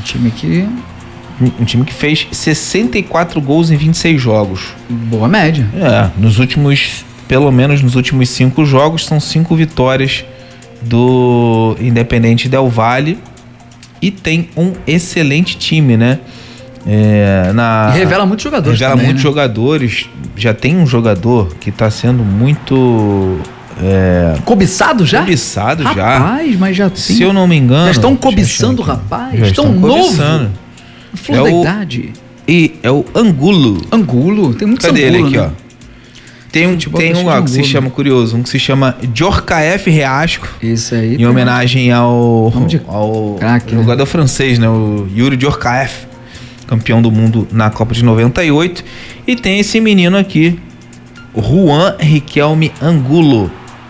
Um time que fez 64 gols em 26 jogos. Boa média. Pelo menos nos últimos 5 jogos, são 5 vitórias do Independente Del Valle. E tem um excelente time, né? E revela muitos jogadores. Jogadores. Já tem um jogador que está sendo muito... cobiçado já? Rapaz, mas já tem. Se eu não me engano... Já estão cobiçando o rapaz? Já estão cobiçando. Flor da idade. E é o Angulo. Tem muito Cadê ele aqui, né? Tem um lá que se chama, curioso, um que se chama Djorkaeff Reasco. Esse aí. Em homenagem ao craque, jogador francês, né? O Yuri Djorkaeff, campeão do mundo na Copa de 98. E tem esse menino aqui, Juan Riquelme Angulo.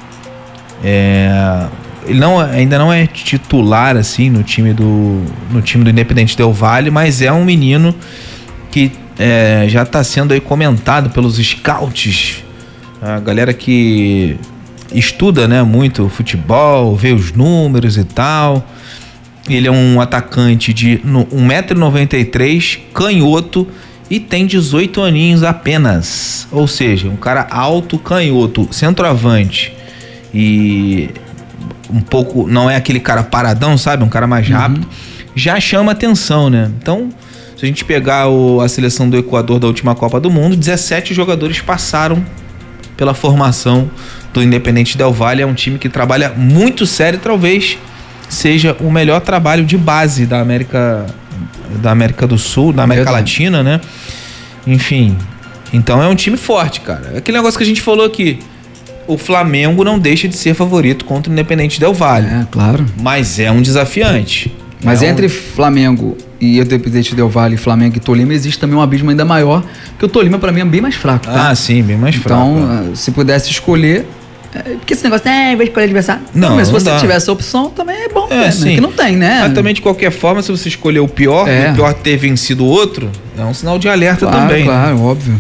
Ele ainda não é titular assim no time do Independente Del Valle, mas é um menino que já está sendo aí comentado pelos scouts, a galera que estuda, né, muito futebol, vê os números e tal. Ele é um atacante de 1,93 m, canhoto, e tem 18 aninhos apenas. Ou seja, um cara alto, canhoto, centroavante. E um pouco, não é aquele cara paradão, sabe? Um cara mais rápido. Já chama atenção, né? Então, se a gente pegar a seleção do Equador da última Copa do Mundo, 17 jogadores passaram pela formação do Independente Del Valle. É um time que trabalha muito sério, talvez seja o melhor trabalho de base da América do Sul, da América Latina, né? Enfim, então é um time forte, cara. É aquele negócio que a gente falou aqui. O Flamengo não deixa de ser favorito contra o Independente Del Valle. Claro. Mas é um desafiante. Mas entre Flamengo e o Independente Del Valle, Flamengo e Tolima, existe também um abismo ainda maior, porque o Tolima pra mim é bem mais fraco, tá? Sim, bem mais fraco. Então, se pudesse escolher... Porque esse negócio, vai escolher adversário. Não, mas se não você dá. tiver essa opção, também é bom, sim. Que não tem, né? Mas também, de qualquer forma, se você escolher o pior ter vencido o outro, é um sinal de alerta também. Claro, óbvio.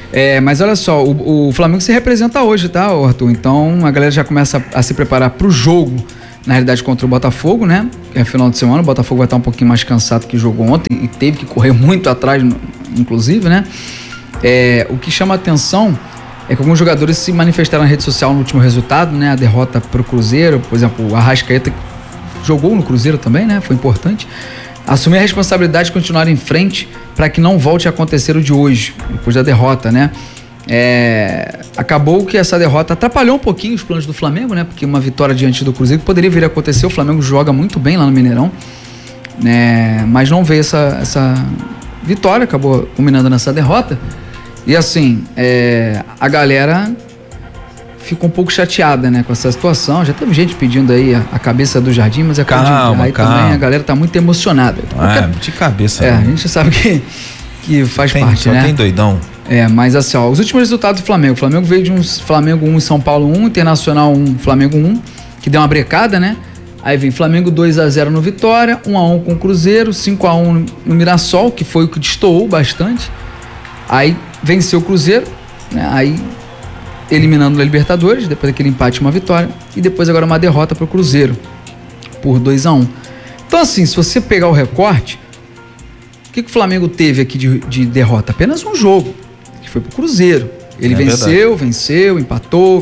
Mas olha só, o Flamengo se representa hoje, tá, Arthur? Então a galera já começa a se preparar pro jogo, na realidade, contra o Botafogo, né? Que é final de semana, o Botafogo vai estar um pouquinho mais cansado que jogou ontem e teve que correr muito atrás, inclusive, né? O que chama a atenção é que alguns jogadores se manifestaram na rede social no último resultado, né? A derrota pro Cruzeiro, por exemplo, o Arrascaeta jogou no Cruzeiro também, né? Foi importante. Assumir a responsabilidade de continuar em frente para que não volte a acontecer o de hoje, depois da derrota, né? Acabou que essa derrota atrapalhou um pouquinho os planos do Flamengo, né? Porque uma vitória diante do Cruzeiro poderia vir a acontecer. O Flamengo joga muito bem lá no Mineirão, né? Mas não veio essa vitória, acabou culminando nessa derrota. E assim, a galera ficou um pouco chateada, né, com essa situação. Já teve gente pedindo aí a cabeça do Jardim, mas calma. Também a galera tá muito emocionada. De cabeça. A gente sabe que faz parte, né? Só tem doidão. Mas assim, os últimos resultados do Flamengo. O Flamengo veio de um Flamengo 1 e São Paulo 1, Internacional 1, Flamengo 1, que deu uma brecada, né? Aí vem Flamengo 2-0 no Vitória, 1-1 com o Cruzeiro, 5-1 no Mirassol, que foi o que destoou bastante. Aí venceu o Cruzeiro, né? Aí eliminando a Libertadores, depois daquele empate, uma vitória, e depois agora uma derrota para o Cruzeiro por 2-1. Então assim, se você pegar o recorte, o que o Flamengo teve aqui de derrota? Apenas um jogo, que foi pro Cruzeiro. Ele venceu, empatou.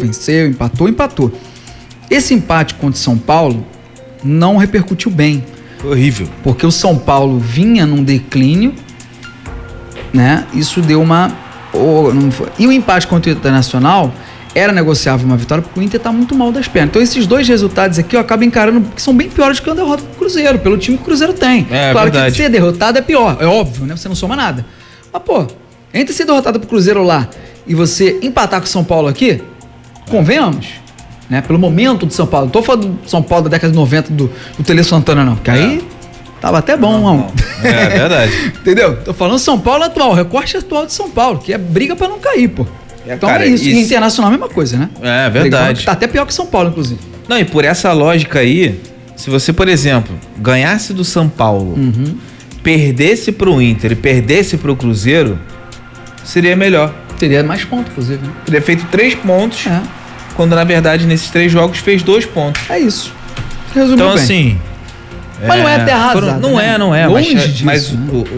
Esse empate contra o São Paulo não repercutiu bem. Horrível. Porque o São Paulo vinha num declínio, né? Isso deu E o empate contra o Internacional era negociável uma vitória, porque o Inter tá muito mal das pernas. Então esses dois resultados aqui eu acabo encarando que são bem piores do que a derrota do Cruzeiro, pelo time que o Cruzeiro tem. Claro verdade. Que ser derrotado é pior, é óbvio, né? Você não soma nada. Mas, entre ser derrotado pro Cruzeiro lá e você empatar com o São Paulo aqui, convenhamos, né? Pelo momento do São Paulo. Não tô falando do São Paulo da década de 90 do Tele Santana, não, porque aí tava até bom, não. É verdade. Entendeu? Tô falando São Paulo atual, recorte atual de São Paulo, que é briga pra não cair, pô. Então cara, é isso. E Internacional é a mesma coisa, né? É verdade. Tá até pior que São Paulo, inclusive. Não, e por essa lógica aí, se você, por exemplo, ganhasse do São Paulo, perdesse pro Inter e perdesse pro Cruzeiro, seria melhor. Teria mais pontos, inclusive. Né? Teria feito 3 pontos, quando na verdade nesses 3 jogos fez 2 pontos. É isso. Resumiu então bem. Assim... Mas não é terra arrasada, não é. Longe disso, mas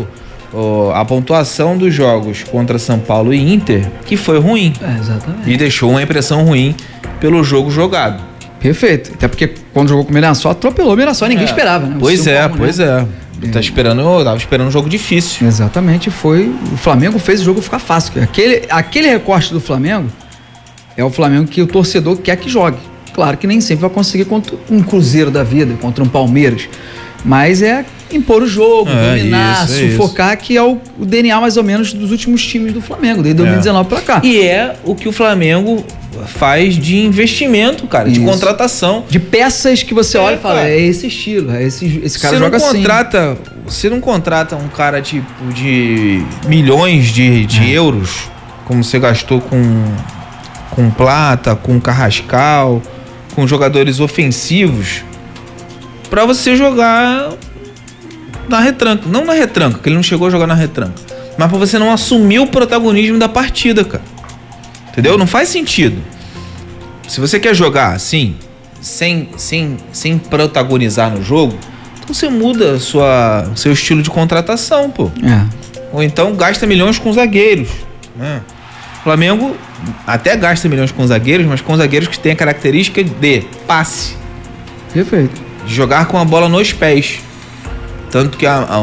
a pontuação dos jogos contra São Paulo e Inter, que foi ruim. Exatamente. E deixou uma impressão ruim pelo jogo jogado. Perfeito. Até porque quando jogou com o Mirassol, atropelou o Mirassol, ninguém esperava, né? Pois é. Eu tava esperando um jogo difícil. Exatamente, o Flamengo fez o jogo ficar fácil. Aquele recorte do Flamengo é o Flamengo que o torcedor quer que jogue. Claro que nem sempre vai conseguir contra um Cruzeiro da vida, contra um Palmeiras. Mas é impor o jogo, dominar, sufocar, que é o DNA mais ou menos dos últimos times do Flamengo, desde 2019 pra cá. E é o que o Flamengo faz de investimento, cara, de contratação. De peças que você olha e fala, é esse estilo, esse cara joga assim. Você não contrata um cara tipo de milhões de euros, como você gastou com Plata, com Carrascal, com jogadores ofensivos, pra você jogar na retranca. Não na retranca, porque ele não chegou a jogar na retranca, mas pra você não assumir o protagonismo da partida, cara. Entendeu? Não faz sentido. Se você quer jogar assim, sem protagonizar no jogo, então você muda seu estilo de contratação, pô. Ou então gasta milhões com zagueiros, né? O Flamengo até gasta milhões com zagueiros, mas com zagueiros que têm a característica de passe. Perfeito. De jogar com a bola nos pés. Tanto que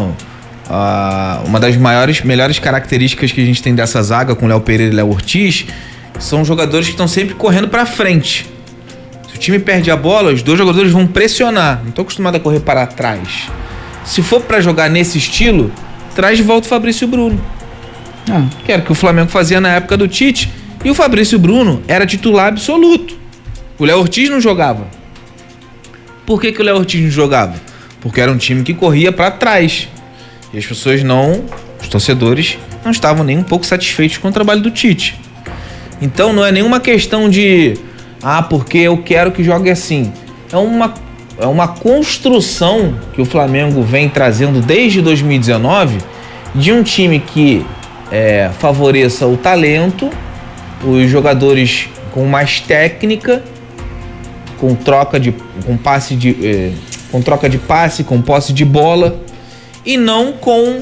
uma das melhores características que a gente tem dessa zaga com Léo Pereira e Léo Ortiz são jogadores que estão sempre correndo pra frente. Se o time perde a bola, os 2 jogadores vão pressionar. Não tô acostumado a correr para trás. Se for pra jogar nesse estilo, traz de volta o Fabrício Bruno. Que era o que o Flamengo fazia na época do Tite. E o Fabrício Bruno era titular absoluto. O Léo Ortiz não jogava. Por que o Léo Ortiz não jogava? Porque era um time que corria pra trás. E as pessoas os torcedores não estavam nem um pouco satisfeitos com o trabalho do Tite. Então não é nenhuma questão de porque eu quero que jogue assim. É uma construção que o Flamengo vem trazendo desde 2019 de um time que favoreça o talento, os jogadores com mais técnica, com troca de passe, com posse de bola, e não com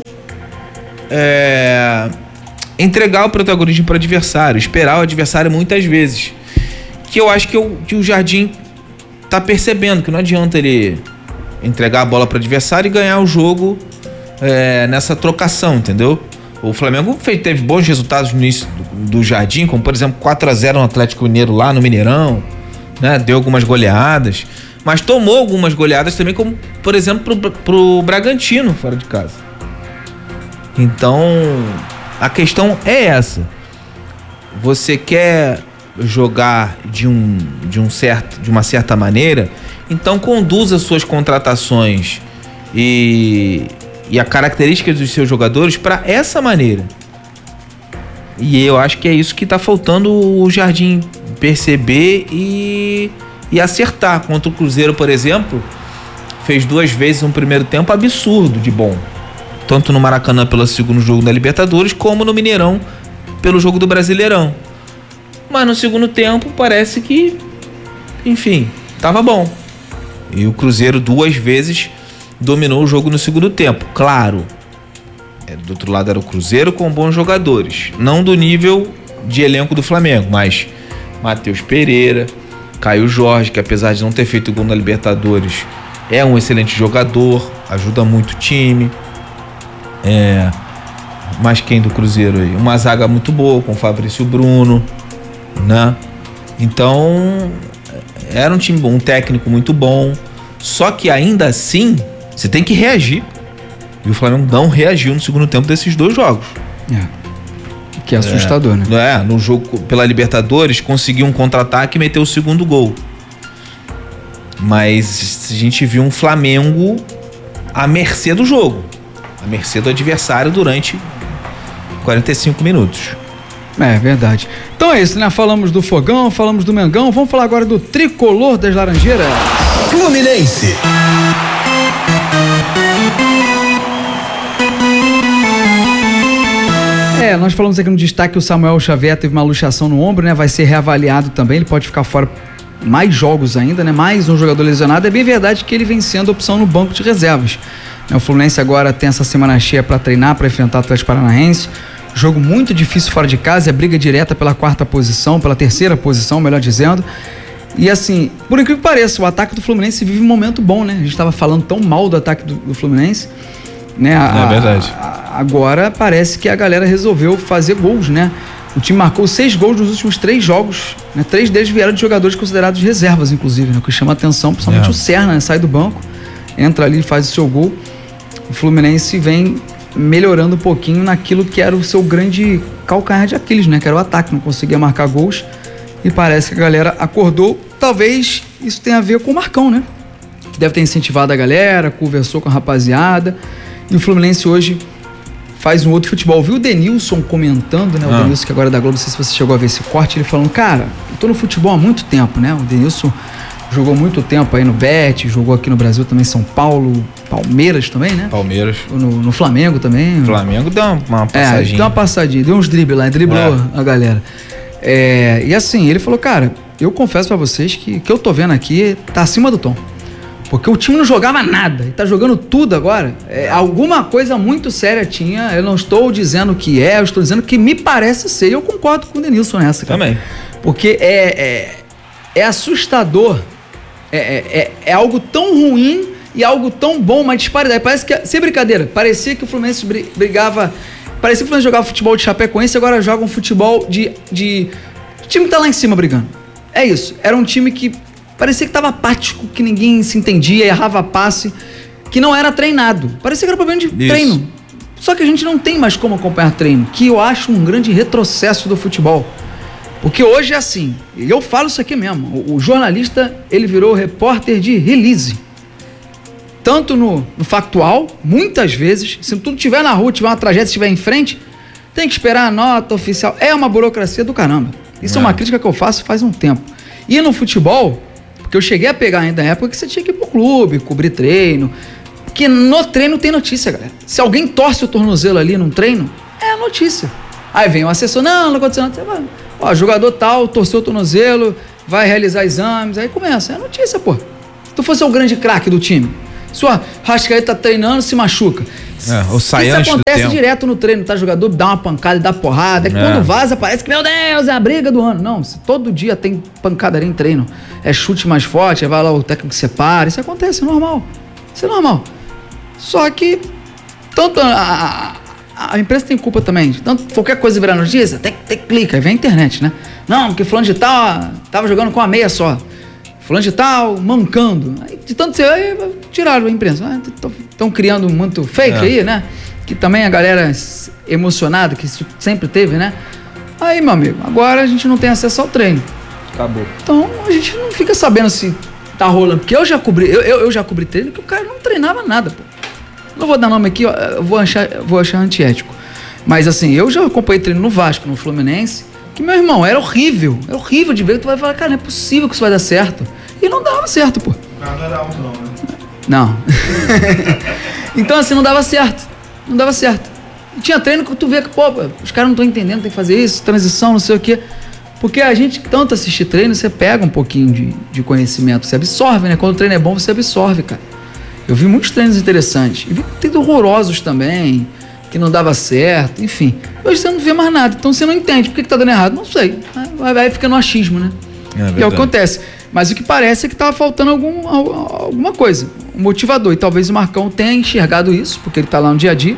entregar o protagonismo para o adversário, esperar o adversário muitas vezes. Que eu acho que o Jardim tá percebendo que não adianta ele entregar a bola para o adversário e ganhar o jogo nessa trocação, entendeu? O Flamengo teve bons resultados no início do Jardim, como por exemplo 4-0 no Atlético Mineiro lá no Mineirão, né? Deu algumas goleadas, mas tomou algumas goleadas também, como por exemplo pro Bragantino fora de casa. Então a questão é essa: você quer jogar de uma certa maneira, então conduza suas contratações e a característica dos seus jogadores para essa maneira. E eu acho que é isso que está faltando o Jardim perceber e acertar. Contra o Cruzeiro, por exemplo, fez 2 vezes um primeiro tempo absurdo de bom, tanto no Maracanã pelo segundo jogo da Libertadores, como no Mineirão pelo jogo do Brasileirão. Mas no segundo tempo parece que, enfim, estava bom. E o Cruzeiro 2 vezes dominou o jogo no segundo tempo. Claro, do outro lado era o Cruzeiro com bons jogadores, não do nível de elenco do Flamengo, mas Matheus Pereira, Caio Jorge, que apesar de não ter feito gol na Libertadores, é um excelente jogador, ajuda muito o time. Mas quem do Cruzeiro aí? Uma zaga muito boa com o Fabrício Bruno, né? Então era um time bom, um técnico muito bom, só que ainda assim você tem que reagir, e o Flamengo não reagiu no segundo tempo desses 2 jogos. Que é assustador, né? No jogo pela Libertadores conseguiu um contra-ataque e meteu o segundo gol, mas a gente viu um Flamengo à mercê do jogo, à mercê do adversário durante 45 minutos. É verdade. Então é isso, né? Falamos do Fogão, falamos do Mengão, vamos falar agora do tricolor das Laranjeiras. Fluminense. Nós falamos aqui no destaque que o Samuel Xavier teve uma luxação no ombro, né? Vai ser reavaliado também, ele pode ficar fora mais jogos ainda, né? Mais um jogador lesionado. É bem verdade que ele vem sendo opção no banco de reservas. O Fluminense agora tem essa semana cheia para treinar, para enfrentar o Atlético Paranaense. Jogo muito difícil fora de casa, é briga direta pela 4ª posição, pela 3ª posição, melhor dizendo. E assim, por incrível que pareça, o ataque do Fluminense vive um momento bom, né? A gente estava falando tão mal do ataque do Fluminense, né? É verdade. Agora parece que a galera resolveu fazer gols, né? O time marcou 6 gols nos últimos 3 jogos, né? 3 deles vieram de jogadores considerados reservas, inclusive, né? O que chama atenção, principalmente o Serna, né? Sai do banco, entra ali e faz o seu gol. O Fluminense vem melhorando um pouquinho naquilo que era o seu grande calcanhar de Aquiles, né? Que era o ataque, não conseguia marcar gols. E parece que a galera acordou. Talvez isso tenha a ver com o Marcão, né? Que deve ter incentivado a galera, conversou com a rapaziada. E o Fluminense hoje faz um outro futebol. Viu o Denilson comentando, né? O Denilson, que agora é da Globo, não sei se você chegou a ver esse corte, ele falando, cara, eu tô no futebol há muito tempo, né? O Denilson jogou muito tempo aí no Bet, jogou aqui no Brasil também, São Paulo, Palmeiras também, né? Palmeiras. No Flamengo também. Flamengo deu uma passadinha. Deu uma passadinha, deu uns dribles lá, driblou a galera. E assim, ele falou, cara, eu confesso pra vocês que o que eu tô vendo aqui tá acima do tom. Porque o time não jogava nada, e tá jogando tudo agora. Alguma coisa muito séria tinha, eu não estou dizendo que eu estou dizendo que me parece ser, e eu concordo com o Denilson nessa, cara. Também. Porque é assustador, é algo tão ruim e algo tão bom, uma disparidade. Parece que, sem brincadeira, parecia que o Fluminense brigava, parecia que o Fluminense jogava futebol de Chapecoense, agora joga um futebol de o time que tá lá em cima brigando. É isso, era um time que parecia que tava apático, que ninguém se entendia, errava passe, que não era treinado. Parecia que era problema de treino. Só que a gente não tem mais como acompanhar treino, que eu acho um grande retrocesso do futebol. Porque hoje é assim, e eu falo isso aqui mesmo, o jornalista, ele virou repórter de release. Tanto no factual, muitas vezes, se tudo estiver na rua, tiver uma tragédia, estiver em frente, tem que esperar a nota oficial. É uma burocracia do caramba. Isso é uma crítica que eu faço faz um tempo. E no futebol, porque eu cheguei a pegar ainda na época que você tinha que ir pro clube, cobrir treino, porque no treino tem notícia, galera. Se alguém torce o tornozelo ali num treino, é notícia. Aí vem o assessor, não aconteceu nada. Você vai, ó, jogador tal, torceu o tornozelo, vai realizar exames, aí começa. É notícia, pô. Se tu fosse o grande craque do time, sua Rascaeta tá treinando, se machuca. Ou sai isso antes do acontece tempo. direto no treino, tá? Jogador dá uma pancada e dá porrada. Quando vaza, parece que, meu Deus, é a briga do ano. Não, todo dia tem pancadaria em treino. É chute mais forte, aí vai lá o técnico separa. Isso acontece, é normal. Isso é normal. Só que tanto a imprensa tem culpa também. Tanto qualquer coisa virar notícia, até clica, aí vem a internet, né? Não, porque fulano de tal tava jogando com a meia só. Fulano de tal, mancando. Aí, de tanto ser, aí tiraram a imprensa. Estão criando muito fake aí, né? Que também a galera emocionada, que isso sempre teve, né? Aí, meu amigo, agora a gente não tem acesso ao treino. Acabou. Então, a gente não fica sabendo se tá rolando. Porque eu já cobri treino que o cara não treinava nada, pô. Não vou dar nome aqui, ó, eu vou achar antiético. Mas assim, eu já acompanhei treino no Vasco, no Fluminense, que, meu irmão, era horrível. É horrível de ver, que tu vai falar, cara, não é possível que isso vai dar certo. E não dava certo, pô. O cara não era alto, não, né? Não. Então, assim, não dava certo. Não dava certo. E tinha treino que tu vê que, pô, os caras não estão entendendo, tem que fazer isso, transição, não sei o quê. Porque a gente, tanto assistir treino, você pega um pouquinho de conhecimento, você absorve, né? Quando o treino é bom, você absorve, cara. Eu vi muitos treinos interessantes. E vi treinos horrorosos também, que não dava certo, enfim. Hoje você não vê mais nada, então você não entende. Por que tá dando errado? Não sei. Vai ficar no achismo, né? E é o que acontece. Mas o que parece é que tava faltando alguma coisa, um motivador. E talvez o Marcão tenha enxergado isso, porque ele tá lá no dia a dia,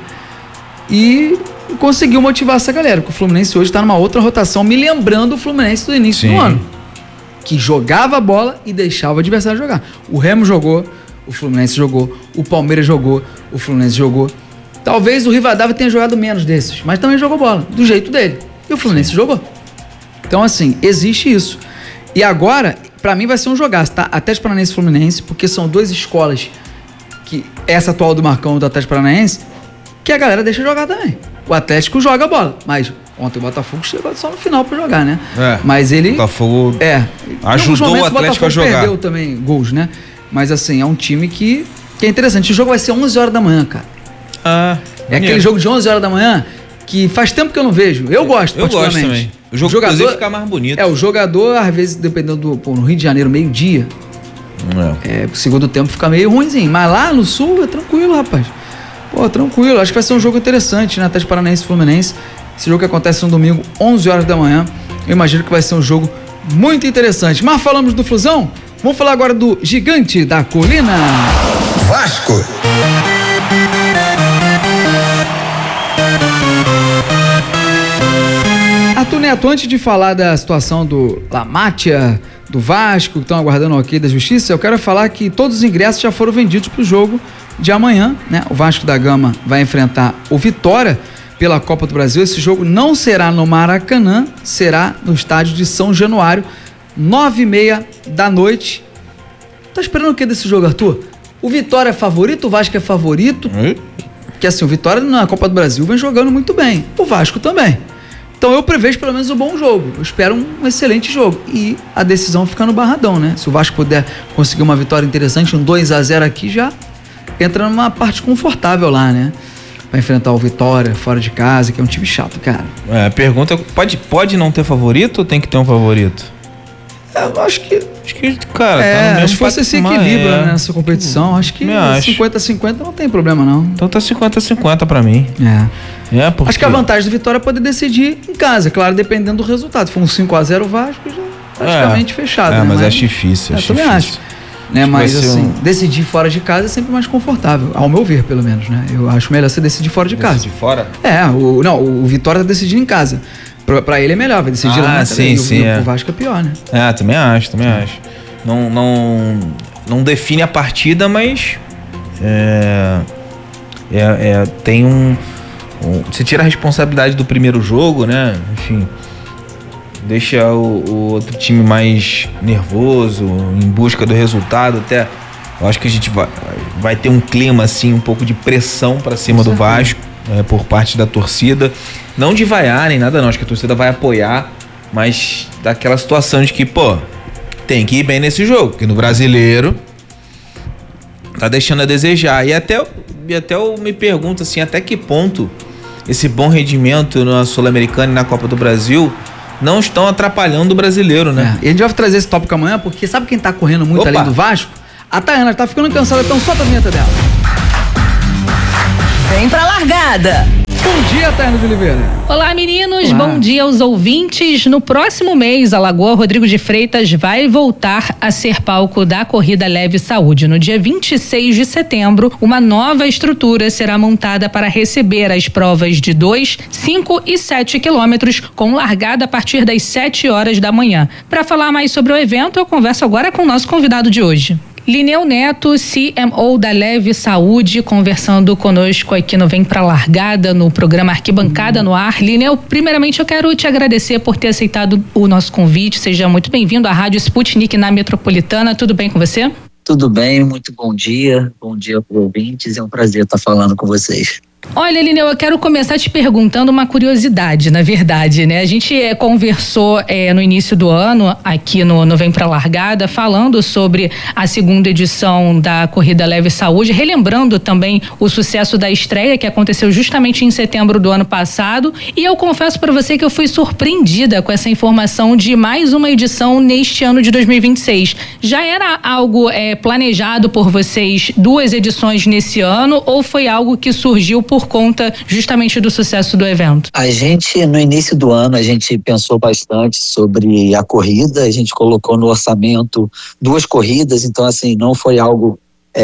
e conseguiu motivar essa galera. Porque o Fluminense hoje tá numa outra rotação, me lembrando o Fluminense do início do ano, que jogava a bola e deixava o adversário jogar. O Remo jogou, o Fluminense jogou, o Palmeiras jogou, o Fluminense jogou. Talvez o Rivadavia tenha jogado menos desses, mas também jogou bola, do jeito dele. E o Fluminense jogou. Então, assim, existe isso. E agora, pra mim vai ser um jogaço, tá? Atlético Paranaense e Fluminense, porque são duas escolas, que essa atual do Marcão do Atlético Paranaense, que a galera deixa jogar também. O Atlético joga bola, mas ontem o Botafogo chegou só no final pra jogar, né? Mas ele... O Botafogo ajudou o Atlético a jogar. Perdeu também gols, né? Mas assim, é um time que é interessante. O jogo vai ser 11 horas da manhã, cara. É aquele jogo de 11 horas da manhã que faz tempo que eu não vejo. Eu gosto, particularmente. Eu gosto também. O jogador, inclusive, fica mais bonito. O jogador, às vezes, dependendo no Rio de Janeiro, meio-dia, o segundo tempo fica meio ruimzinho. Mas lá no Sul é tranquilo, rapaz. Pô, tranquilo. Acho que vai ser um jogo interessante, né? Atlético Paranaense e Fluminense. Esse jogo que acontece no domingo, 11 horas da manhã. Eu imagino que vai ser um jogo muito interessante. Mas falamos do Flusão, vamos falar agora do Gigante da Colina. Vasco. Arthur Neto, antes de falar da situação do La Mátia, do Vasco, que estão aguardando o ok da Justiça, eu quero falar que todos os ingressos já foram vendidos para o jogo de amanhã, né? O Vasco da Gama vai enfrentar o Vitória pela Copa do Brasil. Esse jogo não será no Maracanã, será no estádio de São Januário, 9h30 da noite. Tá esperando o que desse jogo, Arthur? O Vitória é favorito, o Vasco é favorito? Porque assim, o Vitória na Copa do Brasil vem jogando muito bem, o Vasco também. Então eu prevejo pelo menos um bom jogo. Eu espero um excelente jogo. E a decisão fica no Barradão, né? Se o Vasco puder conseguir uma vitória interessante, um 2-0 aqui, já entra numa parte confortável lá, né? Vai enfrentar o Vitória fora de casa, que é um time chato, cara. Pergunta, pode não ter favorito ou tem que ter um favorito? Eu acho que, cara, tá no mesmo acho que você se equilibra nessa competição. Acho que 50-50 não tem problema, não. Então tá 50-50 pra mim. Porque... Acho que a vantagem do Vitória é poder decidir em casa, claro, dependendo do resultado. Se for um 5-0 o Vasco, já praticamente fechado. Né? Mas acho difícil. Eu também acho. Né? Mas assim, decidir fora de casa é sempre mais confortável, ao meu ver, pelo menos, né? Eu acho melhor você decidir fora de casa. Decidir fora? O Vitória tá decidindo em casa. Pra ele é melhor, vai decidir lá. Sim. O Vasco é pior, né? Também acho. Não define a partida, mas tem você tira a responsabilidade do primeiro jogo, né? Enfim, deixa o outro time mais nervoso, em busca do resultado. Até eu acho que a gente vai ter um clima assim, um pouco de pressão pra cima do Vasco, por parte da torcida. Não de vaiar nem nada não, acho que a torcida vai apoiar, mas daquela situação de que, tem que ir bem nesse jogo, porque no Brasileiro tá deixando a desejar. E até eu me pergunto assim, até que ponto esse bom rendimento na Sul-Americana e na Copa do Brasil não estão atrapalhando o brasileiro, né? E a gente vai trazer esse tópico amanhã, porque sabe quem tá correndo muito além do Vasco? A Tayana tá ficando cansada, então solta a vinheta dela. Vem pra largada! Bom dia, Tayana de Oliveira. Olá, meninos. Olá. Bom dia aos ouvintes. No próximo mês, a Lagoa Rodrigo de Freitas vai voltar a ser palco da Corrida Leve Saúde. No dia 26 de setembro, uma nova estrutura será montada para receber as provas de 2, 5 e 7 quilômetros, com largada a partir das 7 horas da manhã. Para falar mais sobre o evento, eu converso agora com o nosso convidado de hoje. Lineu Neto, CMO da Leve Saúde, conversando conosco aqui no Vem Pra Largada, no programa Arquibancada no Ar. Lineu, primeiramente eu quero te agradecer por ter aceitado o nosso convite. Seja muito bem-vindo à Rádio Sputnik na Metropolitana. Tudo bem com você? Tudo bem, muito bom dia para os ouvintes, é um prazer estar falando com vocês. Olha, Lineu, eu quero começar te perguntando uma curiosidade, na verdade, né? A gente conversou no início do ano, aqui no Vem Pra Largada, falando sobre a segunda edição da Corrida Leve Saúde, relembrando também o sucesso da estreia que aconteceu justamente em setembro do ano passado, e eu confesso para você que eu fui surpreendida com essa informação de mais uma edição neste ano de 2026. Já era algo planejado por vocês, 2 edições nesse ano, ou foi algo que surgiu por conta justamente do sucesso do evento? A gente, no início do ano, a gente pensou bastante sobre a corrida, a gente colocou no orçamento 2 corridas, então assim, não foi algo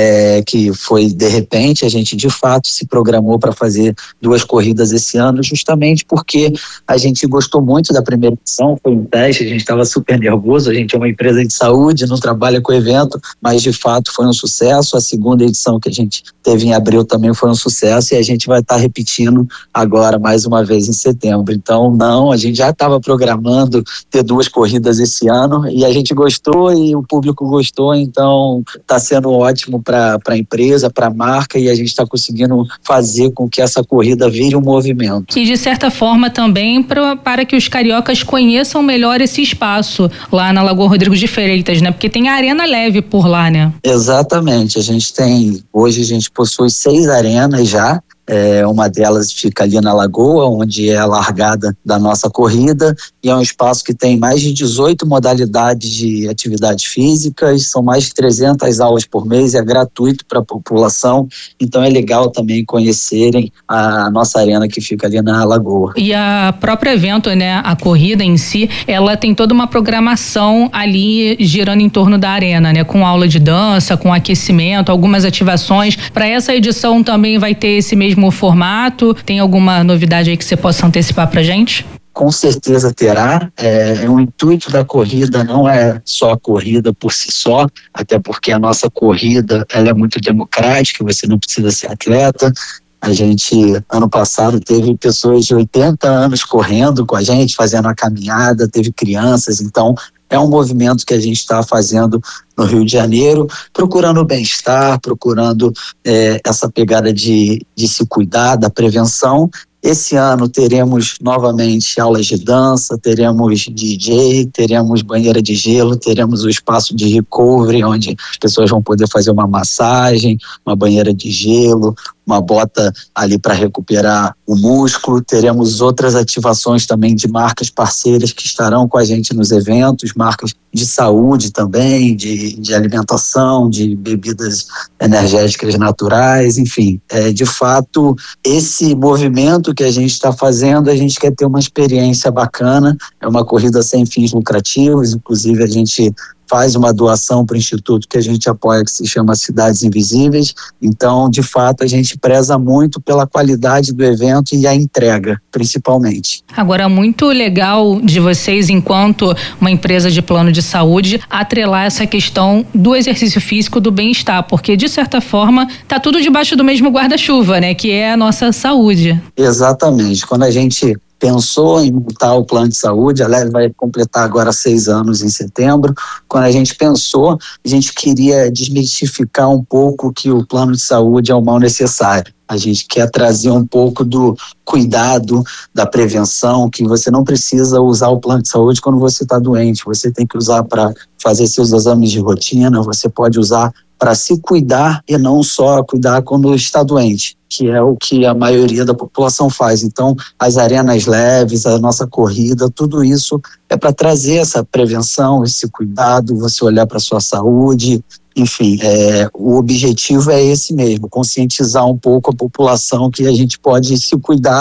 que foi de repente, a gente de fato se programou para fazer 2 corridas esse ano, justamente porque a gente gostou muito da primeira edição, foi um teste, a gente estava super nervoso, a gente é uma empresa de saúde, não trabalha com evento, mas de fato foi um sucesso. A segunda edição que a gente teve em abril também foi um sucesso e a gente vai estar repetindo agora mais uma vez em setembro. Então a gente já estava programando ter 2 corridas esse ano e a gente gostou e o público gostou, então está sendo ótimo para a empresa, para a marca, e a gente está conseguindo fazer com que essa corrida vire um movimento. E de certa forma também para que os cariocas conheçam melhor esse espaço lá na Lagoa Rodrigo de Freitas, né? Porque tem a Arena Leve por lá, né? Exatamente, hoje a gente possui 6 arenas já. Uma delas fica ali na Lagoa, onde é a largada da nossa corrida, e é um espaço que tem mais de 18 modalidades de atividades físicas, são mais de 300 aulas por mês, é gratuito para a população, então é legal também conhecerem a nossa arena que fica ali na Lagoa. E a próprio evento, né, a corrida em si, ela tem toda uma programação ali girando em torno da arena, né, com aula de dança, com aquecimento, algumas ativações. Para essa edição também vai ter esse mesmo formato? Tem alguma novidade aí que você possa antecipar pra gente? Com certeza terá. O intuito da corrida não é só a corrida por si só, até porque a nossa corrida ela é muito democrática, você não precisa ser atleta. A gente, ano passado, teve pessoas de 80 anos correndo com a gente, fazendo a caminhada, teve crianças, então é um movimento que a gente está fazendo no Rio de Janeiro, procurando o bem-estar, procurando essa pegada de se cuidar, da prevenção. Esse ano teremos novamente aulas de dança, teremos DJ, teremos banheira de gelo, teremos o espaço de recovery, onde as pessoas vão poder fazer uma massagem, uma banheira de gelo, uma bota ali para recuperar o músculo. Teremos outras ativações também de marcas parceiras que estarão com a gente nos eventos, marcas de saúde também, de alimentação, de bebidas energéticas naturais, enfim. De fato, esse movimento que a gente está fazendo, a gente quer ter uma experiência bacana, é uma corrida sem fins lucrativos, inclusive a gente faz uma doação para o instituto que a gente apoia, que se chama Cidades Invisíveis. Então, de fato, a gente preza muito pela qualidade do evento e a entrega, principalmente. Agora, muito legal de vocês, enquanto uma empresa de plano de saúde, atrelar essa questão do exercício físico, do bem-estar, porque, de certa forma, tá tudo debaixo do mesmo guarda-chuva, né? Que é a nossa saúde. Exatamente. Quando a gente pensou em montar o plano de saúde, a Leve vai completar agora 6 anos em setembro. Quando a gente pensou, a gente queria desmistificar um pouco que o plano de saúde é o mal necessário. A gente quer trazer um pouco do cuidado, da prevenção, que você não precisa usar o plano de saúde quando você está doente. Você tem que usar para fazer seus exames de rotina, você pode usar para se cuidar e não só cuidar quando está doente, que é o que a maioria da população faz. Então, as arenas leves, a nossa corrida, tudo isso é para trazer essa prevenção, esse cuidado, você olhar para a sua saúde. Enfim, o objetivo é esse mesmo, conscientizar um pouco a população que a gente pode se cuidar